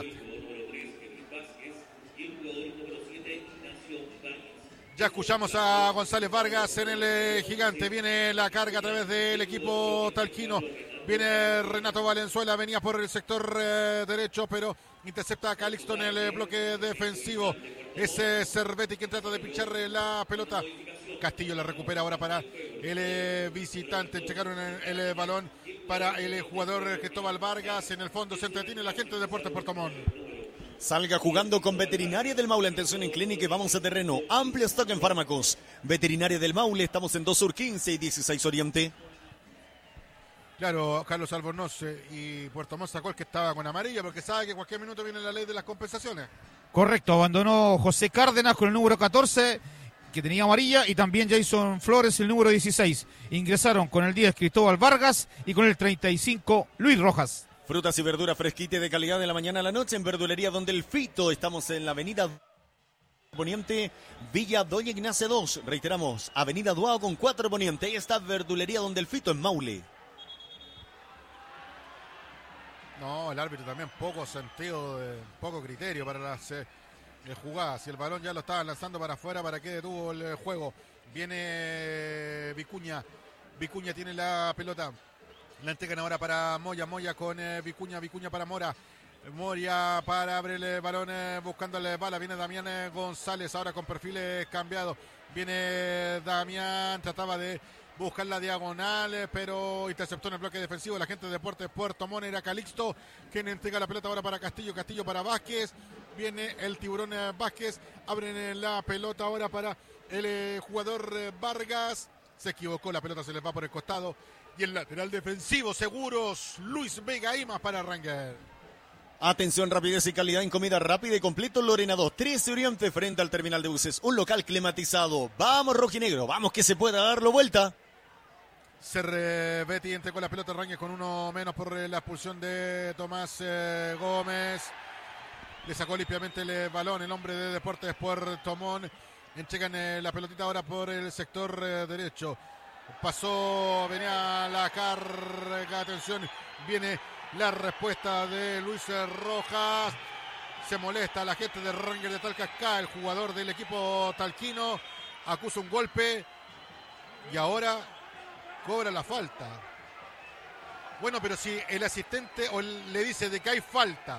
Ya escuchamos a González Vargas en el eh, Gigante. Viene la carga a través del equipo talquino. Viene Renato Valenzuela, venía por el sector eh, derecho, pero intercepta a Calixto en el eh, bloque defensivo. Ese Cervetti quien trata de pinchar eh, la pelota. Castillo la recupera ahora para el eh, visitante. Checaron el, el eh, balón para el eh, jugador Cristóbal Vargas. En el fondo se entretiene la gente de Deportes Puerto Montt. Salga jugando con Veterinaria del Maule. Atención en clínica y vamos a terreno. Amplio stock en fármacos. Veterinaria del Maule. Estamos en dos Sur quince y dieciséis Oriente. Claro, Carlos Albornoz eh, y Puerto Montt sacó el que estaba con amarilla porque sabe que cualquier minuto viene la ley de las compensaciones. Correcto, abandonó José Cárdenas con el número catorce, que tenía amarilla, y también Jason Flores, el número dieciséis. Ingresaron con el diez Cristóbal Vargas y con el treinta y cinco Luis Rojas. Frutas y verduras fresquitas de calidad de la mañana a la noche en Verdulería Donde el Fito. Estamos en la avenida Poniente, Villa Doña Ignacia dos. Reiteramos, avenida Duao con cuatro Poniente. Ahí está Verdulería Donde el Fito en Maule. No, el árbitro también poco sentido, de, poco criterio para las eh, jugadas. Si el balón ya lo estaba lanzando para afuera, ¿para qué detuvo el juego? Viene Vicuña, Vicuña tiene la pelota. La entregan ahora para Moya, Moya con eh, Vicuña, Vicuña para Mora. Moria para abrir el balón eh, buscándole bala. Viene Damián eh, González ahora con perfiles cambiados. Viene Damián, trataba de buscar la diagonal, pero interceptó en el bloque defensivo la gente de Deportes Puerto Montt. Era Calixto quien entrega la pelota ahora para Castillo, Castillo para Vázquez. Viene el tiburón eh, Vázquez, abren eh, la pelota ahora para el eh, jugador eh, Vargas. Se equivocó, la pelota se les va por el costado. Y el lateral defensivo, seguros, Luis Vega Imas para Ranger. Atención, rapidez y calidad en comida rápida y completo. Lorena dos, trece Oriente, frente al terminal de buses. Un local climatizado. Vamos, rojinegro, vamos que se pueda darlo vuelta. Cervetti entregó la pelota Ranger con uno menos por eh, la expulsión de Tomás eh, Gómez. Le sacó limpiamente el eh, balón el hombre de Deportes Puerto Montt. Entregan eh, la pelotita ahora por el sector eh, derecho. Pasó, venía la carga, atención, viene la respuesta de Luis Rojas. Se molesta la gente de Ranger de Talca, el jugador del equipo talquino, acusa un golpe y ahora cobra la falta. Bueno, pero si el asistente o le dice de que hay falta,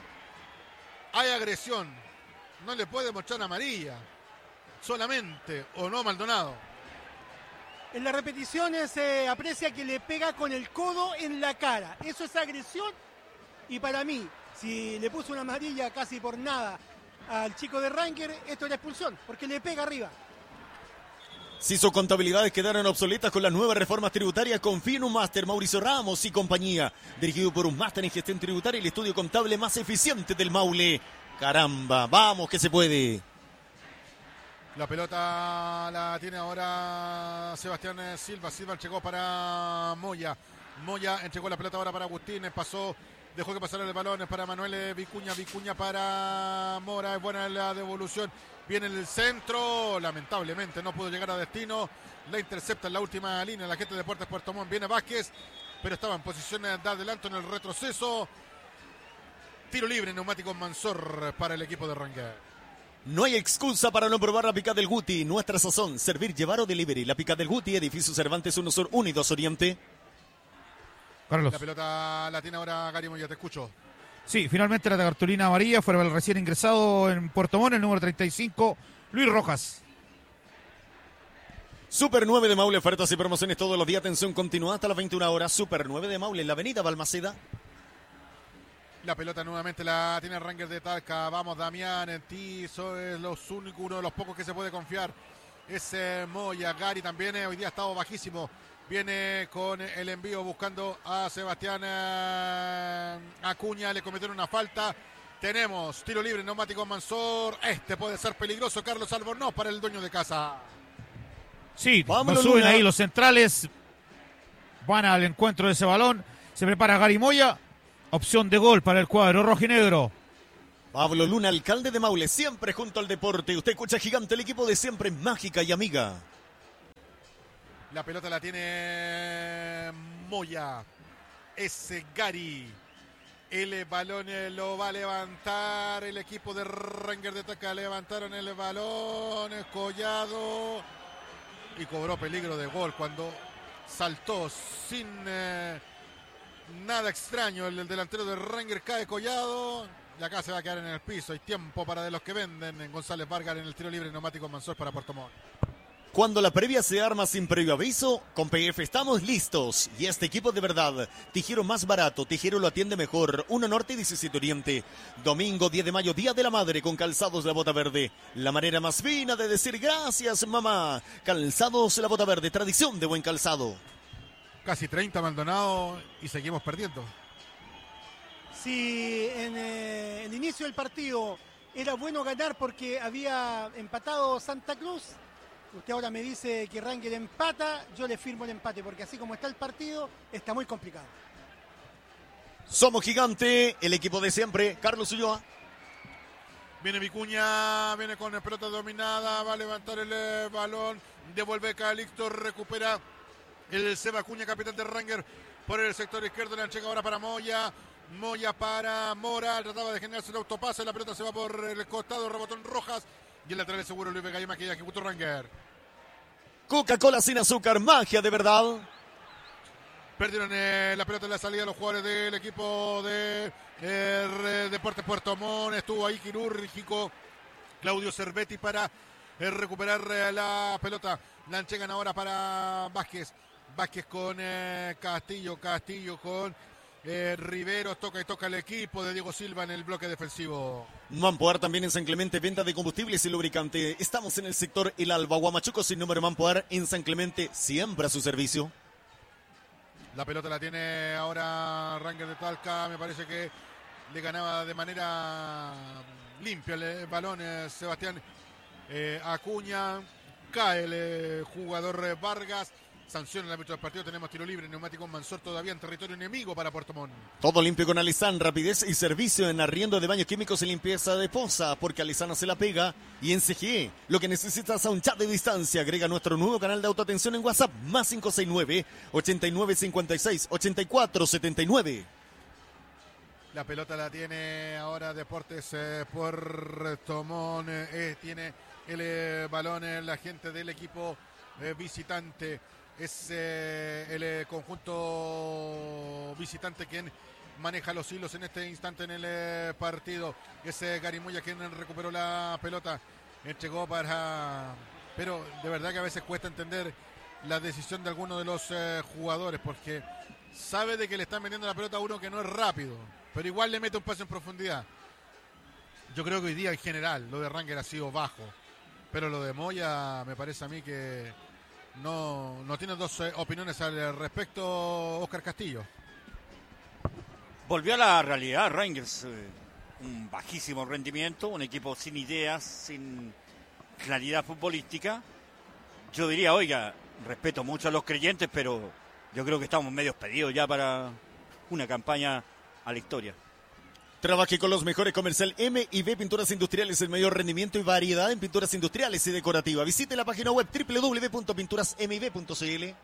hay agresión, no le puede mostrar amarilla solamente, o no, Maldonado. En las repeticiones se aprecia que le pega con el codo en la cara. Eso es agresión. Y para mí, si le puso una amarilla casi por nada al chico de Ranger, esto era expulsión, porque le pega arriba. Si sus contabilidades quedaron obsoletas con las nuevas reformas tributarias, confíe en un máster Mauricio Ramos y compañía. Dirigido por un máster en gestión tributaria, el estudio contable más eficiente del Maule. Caramba, vamos que se puede. La pelota la tiene ahora Sebastián Silva. Silva entregó para Moya. Moya entregó la pelota ahora para Agustín. Pasó, dejó que pasara el balón para Manuel Vicuña. Vicuña para Mora. Es buena la devolución. Viene el centro. Lamentablemente no pudo llegar a destino. La intercepta en la última línea la gente de Deportes Puerto Montt. Viene Vázquez, pero estaba en posición de adelanto en el retroceso. Tiro libre, neumático Mansor para el equipo de Ranger. No hay excusa para no probar la picada del Guti. Nuestra sazón, servir, llevar o delivery. La picada del Guti, edificio Cervantes uno Sur uno y dos Oriente. Carlos. La pelota la tiene ahora Gary Moya, te escucho. Sí, finalmente la cartulina amarilla fuera el recién ingresado en Puerto Montt, el número treinta y cinco, Luis Rojas. Super nueve de Maule, ofertas y promociones todos los días. Atención continuada hasta las veintiuna horas. Super nueve de Maule en la avenida Balmaceda. La pelota nuevamente la tiene Ranger de Talca. Vamos, Damián, en ti, es los únicos, uno de los pocos que se puede confiar. Es eh, Moya. Gary también eh, hoy día ha estado bajísimo. Viene con el envío buscando a Sebastián eh, Acuña. Le cometieron una falta. Tenemos tiro libre, neumático Mansor. Este puede ser peligroso, Carlos Albornoz, para el dueño de casa. Sí, Vámonos, suben Luna. ahí los centrales. Van al encuentro de ese balón. Se prepara Gary Moya. Opción de gol para el cuadro rojinegro. Pablo Luna, alcalde de Maule, siempre junto al deporte. Usted escucha Gigante, el equipo de siempre, mágica y amiga. La pelota la tiene Moya. Ese Gary. El balón lo va a levantar el equipo de Ranger de Taca. Levantaron el balón. Collado. Y cobró peligro de gol cuando saltó sin eh, nada extraño. El, el delantero de Ranger cae Collado. Y acá se va a quedar en el piso. Hay tiempo para de los que venden. En González Vargas en el tiro libre, neumático Mansor para Puerto Montt. Cuando la previa se arma sin previo aviso, con P F estamos listos. Y este equipo de verdad, Tijero más barato, Tijero lo atiende mejor. uno Norte y diecisiete Oriente. Domingo diez de mayo, Día de la Madre, con Calzados La Bota Verde. La manera más fina de decir gracias, mamá. Calzados La Bota Verde, tradición de buen calzado. Casi treinta Maldonado y seguimos perdiendo. Si en eh, el inicio del partido era bueno ganar porque había empatado Santa Cruz, usted ahora me dice que Ranger empata, yo le firmo el empate, porque así como está el partido, está muy complicado. Somos Gigante, el equipo de siempre. Carlos Ulloa. Viene Vicuña, viene con la pelota dominada, va a levantar el eh, balón, devuelve Calixto, recupera el Seba Acuña, capitán de Ranger, por el sector izquierdo, la entrega ahora para Moya. Moya para Mora, trataba de generarse el autopase, la pelota se va por el costado, rebotón Rojas, y el lateral es seguro Luis Vega Ima, que ya ejecutó Ranger. Coca-Cola sin azúcar, magia de verdad. Perdieron eh, la pelota en la salida los jugadores del equipo de eh, Deportes Puerto Montt. Estuvo ahí quirúrgico Claudio Cervetti para eh, recuperar eh, la pelota. La entregan ahora para Vázquez. Vázquez con eh, Castillo, Castillo con eh, Riveros. Toca y toca el equipo de Diego Silva en el bloque defensivo. Mampoar también en San Clemente, venta de combustibles y lubricante. Estamos en el sector El Alba, Huamachuco sin número. Mampoar en San Clemente, siempre a su servicio. La pelota la tiene ahora Ranger de Talca. Me parece que le ganaba de manera limpia el balón eh, Sebastián eh, Acuña. Cae el eh, jugador eh, Vargas. Sanciona el árbitro del partido. Tenemos tiro libre. Neumático Mansor todavía en territorio enemigo para Puerto Montt. Todo limpio con Alisán. Rapidez y servicio en arriendo de baños químicos y limpieza de poza. Porque Alisana se la pega. Y en C G E, lo que necesitas a un chat de distancia. Agrega nuestro nuevo canal de autoatención en WhatsApp. Más cinco seis nueve, ochenta y nueve cincuenta y seis, ochenta y cuatro setenta y nueve. La pelota la tiene ahora Deportes eh, Puerto Montt. Eh, tiene el eh, balón eh, la gente del equipo eh, visitante. Es eh, el eh, conjunto visitante quien maneja los hilos en este instante en el eh, partido. Es eh, Gary Moya quien recuperó la pelota. Entregó para... Pero de verdad que a veces cuesta entender la decisión de algunos de los eh, jugadores, porque sabe de que le están vendiendo la pelota a uno que no es rápido, pero igual le mete un pase en profundidad. Yo creo que hoy día en general lo de Ranger ha sido bajo, pero lo de Moya me parece a mí que no, no tiene dos eh, opiniones al respecto, Óscar Castillo. Volvió a la realidad Rangers, eh, un bajísimo rendimiento, un equipo sin ideas, sin claridad futbolística. Yo diría, oiga, respeto mucho a los creyentes, pero yo creo que estamos medio pedidos ya para una campaña a la historia. Trabaje con los mejores comercial M y B Pinturas Industriales, el mayor rendimiento y variedad en pinturas industriales y decorativas. Visite la página web doble u doble u doble u punto pinturas m i b punto c l.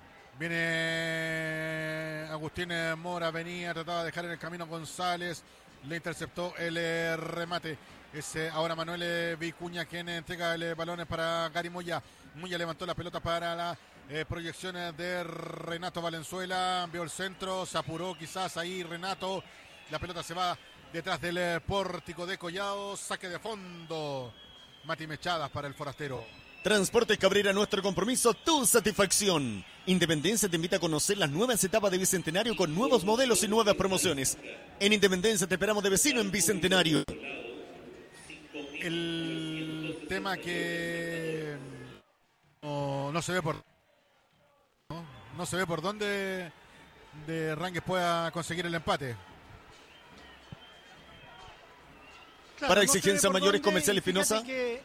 Viene Agustín Mora, venía, trataba de dejar en el camino a González, le interceptó el eh, remate. Es eh, ahora Manuel eh, Vicuña quien entrega el eh, balón para Gary Moya. Moya levantó la pelota para la eh, proyección de Renato Valenzuela. Vio el centro, se apuró quizás ahí Renato. La pelota se va detrás del eh, pórtico de Collado. Saque de fondo. Mati Mechadas para el forastero. Transportes Cabrera, nuestro compromiso, tu satisfacción. Independencia te invita a conocer las nuevas etapas de Bicentenario con nuevos modelos y nuevas promociones. En Independencia te esperamos de vecino en Bicentenario. El tema que no, no se ve por no, no se ve por dónde de Rangers pueda conseguir el empate. Claro, para no se ve exigencia por mayores dónde, comercial y fíjate Espinosa. que-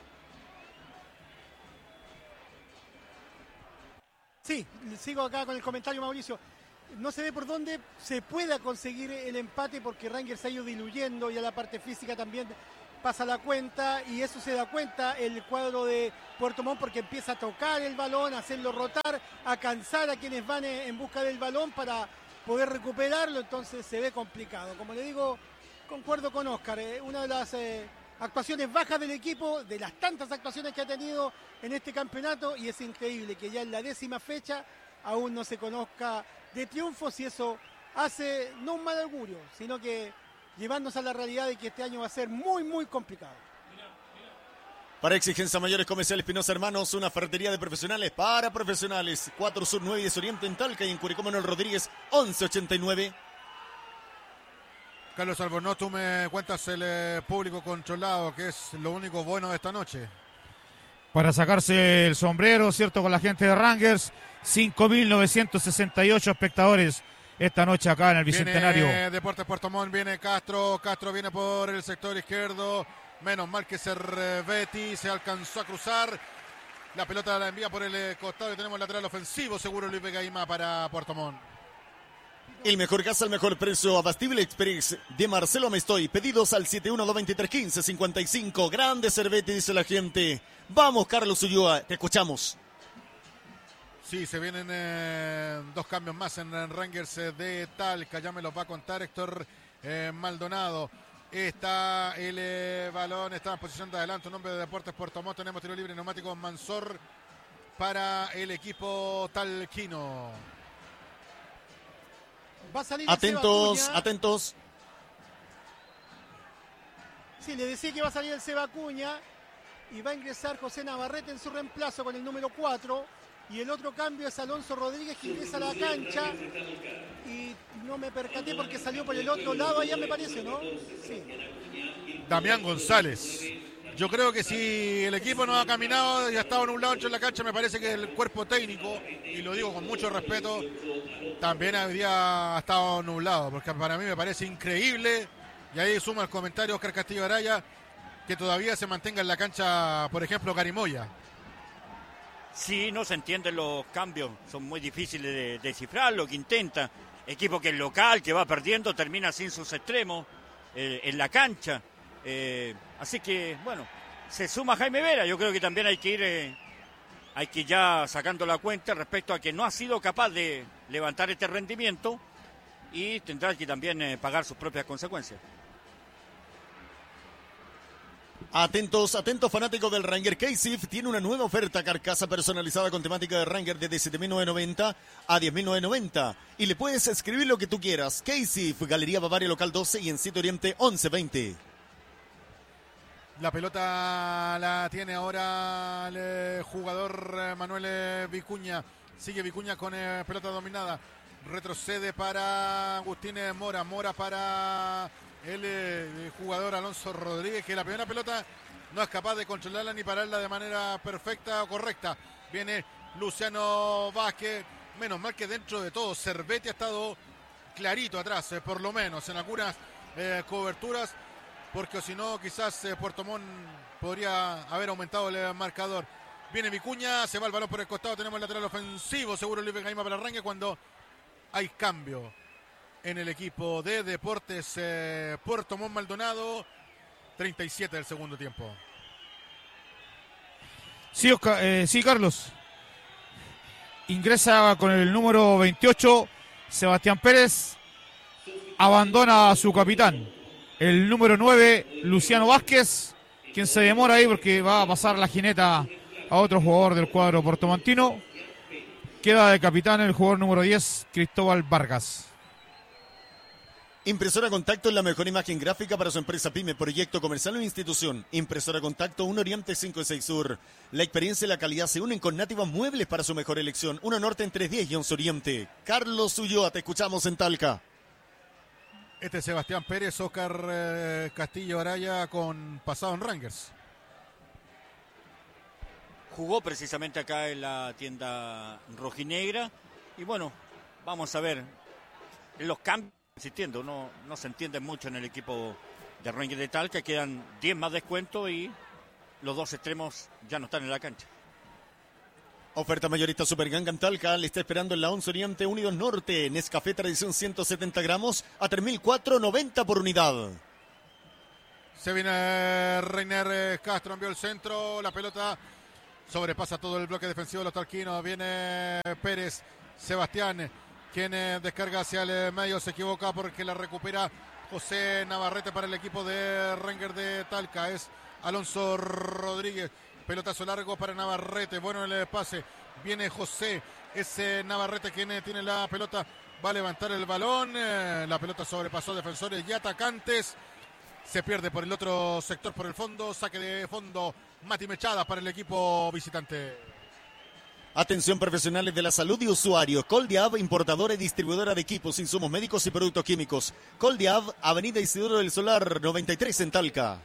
Sí, sigo acá con el comentario, Mauricio. No se ve por dónde se pueda conseguir el empate porque Rangers se ha ido diluyendo y a la parte física también pasa la cuenta, y eso se da cuenta el cuadro de Puerto Montt porque empieza a tocar el balón, a hacerlo rotar, a cansar a quienes van en busca del balón para poder recuperarlo, entonces se ve complicado. Como le digo, concuerdo con Oscar, eh, una de las eh, actuaciones bajas del equipo, de las tantas actuaciones que ha tenido en este campeonato, y es increíble que ya en la décima fecha aún no se conozca de triunfos, y eso hace no un mal augurio, sino que llevándose a la realidad de que este año va a ser muy, muy complicado. Para exigencia mayores comercial Espinosa Hermanos, una ferretería de profesionales para profesionales. cuatro Sur, nueve y diez Oriente en Talca y en Curicó Manuel Rodríguez, once ochenta y nueve. Carlos Albornoz, tú me cuentas el eh, público controlado, que es lo único bueno de esta noche. Para sacarse el sombrero, ¿cierto? Con la gente de Rangers, cinco mil novecientos sesenta y ocho espectadores esta noche acá en el Bicentenario. Viene Deportes Puerto Montt, viene Castro, Castro viene por el sector izquierdo, menos mal que Cervetti se alcanzó a cruzar, la pelota la envía por el costado y tenemos lateral ofensivo, seguro Luis Vegaima para Puerto Montt. El mejor gas al mejor precio, Abastible Express de Marcelo Mestoy. Pedidos al siete uno dos dos tres uno cinco cincuenta y cinco. Grande Cervetti, dice la gente. Vamos, Carlos Ulloa, te escuchamos. Sí, se vienen eh, dos cambios más en, en Rangers de Talca, ya me los va a contar Héctor eh, Maldonado. Está el eh, balón, está en posición de adelanto, nombre de Deportes Puerto Montt. Tenemos tiro libre neumático Mansor para el equipo talquino. Va a salir Atentos, el Seba Acuña. atentos. Sí, le decía que va a salir el Seba Acuña y va a ingresar José Navarrete en su reemplazo con el número cuatro. Y el otro cambio es Alonso Rodríguez, que ingresa a la cancha. Y no me percaté porque salió por el otro lado allá, me parece, ¿no? Sí. Damián González. Yo creo que si el equipo no ha caminado y ha estado en un lado en la cancha, me parece que el cuerpo técnico, y lo digo con mucho respeto, también habría estado nublado, porque para mí me parece increíble, y ahí suma el comentario Oscar Castillo Araya, que todavía se mantenga en la cancha, por ejemplo, Garimoya. Sí, no se entienden los cambios, son muy difíciles de descifrar lo que intenta. Equipo que es local, que va perdiendo, termina sin sus extremos eh, en la cancha. Eh, así que, bueno, se suma Jaime Vera. Yo creo que también hay que ir, eh, hay que ya sacando la cuenta respecto a que no ha sido capaz de levantar este rendimiento y tendrá que también eh, pagar sus propias consecuencias. Atentos, atentos fanáticos del Ranger. K-Sif tiene una nueva oferta, carcasa personalizada con temática de Ranger desde siete mil novecientos noventa a diez mil novecientos noventa. Y le puedes escribir lo que tú quieras. K-Sif, Galería Bavaria Local doce y en Sitio Oriente once veinte. La pelota la tiene ahora el jugador Manuel Vicuña. Sigue Vicuña con eh, pelota dominada. Retrocede para Agustín Mora. Mora para el, el jugador Alonso Rodríguez, que la primera pelota no es capaz de controlarla ni pararla de manera perfecta o correcta. Viene Luciano Vázquez. Menos mal que dentro de todo Cervetti ha estado clarito atrás, eh, por lo menos en algunas eh, coberturas, porque si no quizás eh, Puerto Montt podría haber aumentado el marcador. Viene Vicuña, se va el balón por el costado, tenemos el lateral ofensivo, seguro Luis Vegaima para Rangers cuando hay cambio en el equipo de Deportes eh, Puerto Montt Maldonado. treinta y siete del segundo tiempo. Sí, Oscar, eh, sí, Carlos. Ingresa con el número veintiocho, Sebastián Pérez. Abandona a su capitán, el número nueve, Luciano Vázquez, quien se demora ahí porque va a pasar la jineta a otro jugador del cuadro portomontino. Queda de capitán el jugador número diez, Cristóbal Vargas. Impresora Contacto es la mejor imagen gráfica para su empresa pyme, proyecto comercial o institución. Impresora Contacto, un Oriente cinco y seis Sur. La experiencia y la calidad se unen con Nativa Muebles para su mejor elección. uno Norte en trescientos diez y once Oriente. Carlos Ulloa, te escuchamos en Talca. Este es Sebastián Pérez, Oscar eh, Castillo Araya con pasado en Rangers. Jugó precisamente acá en la tienda rojinegra y bueno, vamos a ver los cambios, insistiendo, no, no se entiende mucho en el equipo de Rangers de Talca. Quedan diez más descuentos y los dos extremos ya no están en la cancha. Oferta mayorista Supergang en Talca, le está esperando en la once Oriente Unidos Norte. Nescafé Tradición ciento setenta gramos a tres mil cuatrocientos noventa por unidad. Se viene Reiner Castro, envió el centro, la pelota sobrepasa todo el bloque defensivo de los talquinos. Viene Pérez, Sebastián, quien descarga hacia el medio, se equivoca porque la recupera José Navarrete para el equipo de Rangers de Talca. Es Alonso Rodríguez. Pelotazo largo para Navarrete, bueno el pase, viene José, ese Navarrete quien tiene la pelota, va a levantar el balón, eh, la pelota sobrepasó defensores y atacantes, se pierde por el otro sector, por el fondo, saque de fondo, Mati Mechada para el equipo visitante. Atención profesionales de la salud y usuarios. Coldiab, importadora y distribuidora de equipos, insumos médicos y productos químicos. Coldiab, Avenida Isidoro del Solar, noventa y tres en Talca.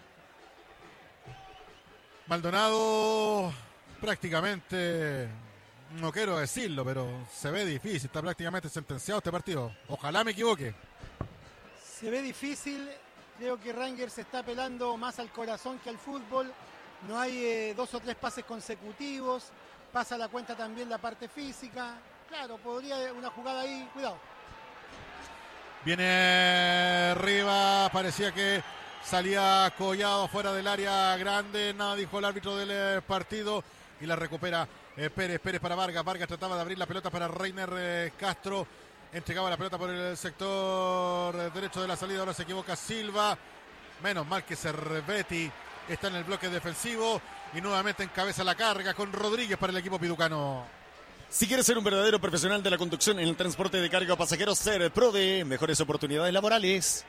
Maldonado prácticamente, no quiero decirlo, pero se ve difícil, está prácticamente sentenciado este partido. Ojalá me equivoque. Se ve difícil, creo que Rangers se está apelando más al corazón que al fútbol. No hay eh, dos o tres pases consecutivos, pasa la cuenta también la parte física. Claro, podría una jugada ahí, cuidado. Viene Riva, parecía que salía Collado fuera del área grande, nada dijo el árbitro del partido y la recupera eh, Pérez, Pérez para Vargas, Vargas trataba de abrir la pelota para Reiner eh, Castro, entregaba la pelota por el sector derecho de la salida, ahora se equivoca Silva, menos mal que Cervetti está en el bloque defensivo y nuevamente encabeza la carga con Rodríguez para el equipo piducano. Si quieres ser un verdadero profesional de la conducción en el transporte de carga o pasajeros, Ser Prode, mejores oportunidades laborales.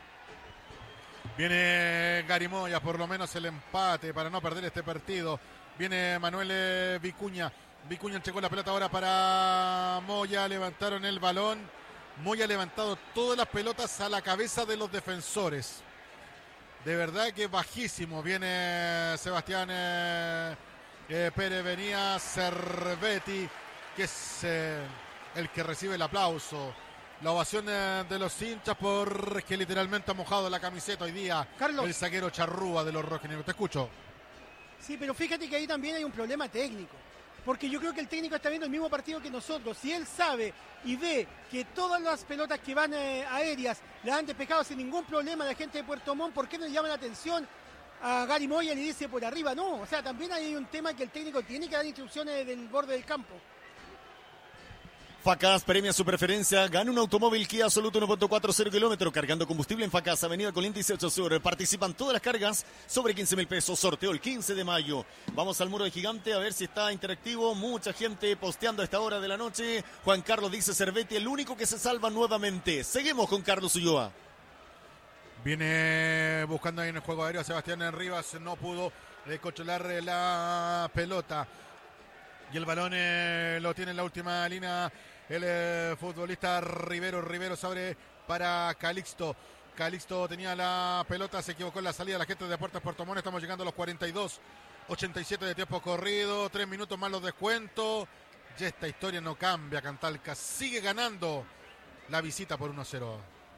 Viene Gary Moya, por lo menos el empate para no perder este partido. Viene Manuel Vicuña. Vicuña entregó la pelota ahora para Moya. Levantaron el balón. Moya ha levantado todas las pelotas a la cabeza de los defensores. De verdad que bajísimo. Viene Sebastián eh, eh, Pérez. Venía Cervetti, que es eh, el que recibe el aplauso. La ovación de los hinchas porque literalmente ha mojado la camiseta hoy día Carlos, el zaguero Charrúa de los rojinegros. Te escucho. Sí, pero fíjate que ahí también hay un problema técnico. Porque yo creo que el técnico está viendo el mismo partido que nosotros. Si él sabe y ve que todas las pelotas que van eh, aéreas las han despejado sin ningún problema la gente de Puerto Montt, ¿por qué no le llama la atención a Gary Moya y le dice por arriba? No, o sea, también hay un tema que el técnico tiene que dar instrucciones del borde del campo. Facas premia su preferencia. Gana un automóvil Kia Absoluto uno punto cuatro, cero kilómetros cargando combustible en Facas, Avenida Colín dieciocho Sur. Participan todas las cargas sobre quince mil pesos. Sorteo el quince de mayo. Vamos al muro de Gigante a ver si está interactivo. Mucha gente posteando a esta hora de la noche. Juan Carlos dice Cervetti, el único que se salva nuevamente. Seguimos con Carlos Ulloa. Viene buscando ahí en el juego aéreo a Sebastián Rivas. No pudo eh, controlar eh, la pelota. Y el balón eh, lo tiene en la última línea el eh, futbolista Rivero. Rivero se abre para Calixto. Calixto tenía la pelota, se equivocó en la salida. La gente de Deportes Puerto Montt. Estamos llegando a los cuarenta y dos, ochenta y siete de tiempo corrido. Tres minutos más los descuentos. Ya esta historia no cambia. Cantalca sigue ganando la visita por uno a cero.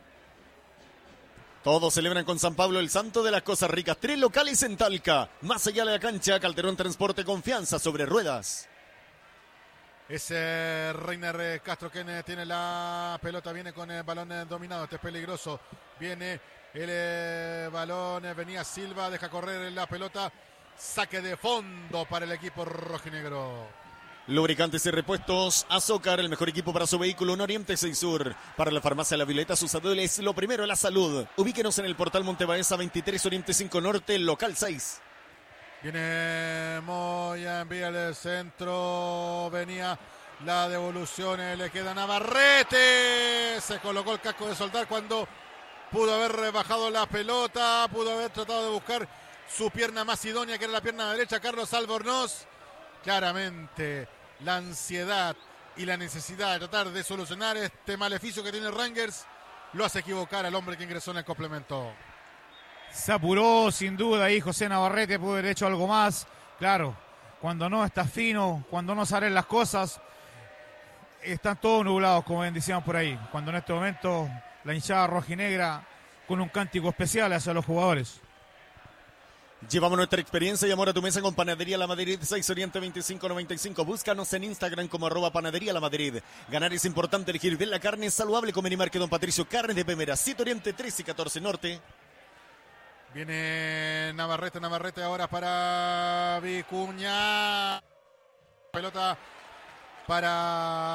Todos celebran con San Pablo el santo de las cosas ricas. Tres locales en Talca. Más allá de la cancha, Calderón Transporte, confianza sobre ruedas. Es eh, Reiner Castro quien eh, tiene la pelota, viene con el balón eh, dominado, este es peligroso, viene el eh, balón, eh, venía Silva, deja correr la pelota, saque de fondo para el equipo rojinegro. Lubricantes y repuestos Azócar, el mejor equipo para su vehículo en Oriente seis Sur. Para la farmacia La Violeta, sus es lo primero, la salud. Ubíquenos en el portal Montebaeza veintitrés Oriente cinco Norte, local seis. Viene Moya, envía el centro, venía la devolución, le queda Navarrete, se colocó el casco de soldar cuando pudo haber bajado la pelota, pudo haber tratado de buscar su pierna más idónea, que era la pierna derecha, Carlos Albornoz. Claramente la ansiedad y la necesidad de tratar de solucionar este maleficio que tiene Rangers lo hace equivocar al hombre que ingresó en el complemento. Se apuró sin duda ahí José Navarrete, pudo haber hecho algo más. Claro, cuando no está fino, cuando no salen las cosas, están todos nublados, como bien decíamos por ahí. Cuando en este momento la hinchada rojinegra con un cántico especial hacia los jugadores. Llevamos nuestra experiencia y amor a tu mesa con Panadería La Madrid, seis Oriente veinticinco noventa y cinco. Búscanos en Instagram como arroba Panadería La Madrid. Ganar es importante, elegir bien la carne saludable. Comer y marque Don Patricio, carne de primera. Sitio Oriente trece y catorce Norte. Viene Navarrete, Navarrete ahora para Vicuña. Pelota para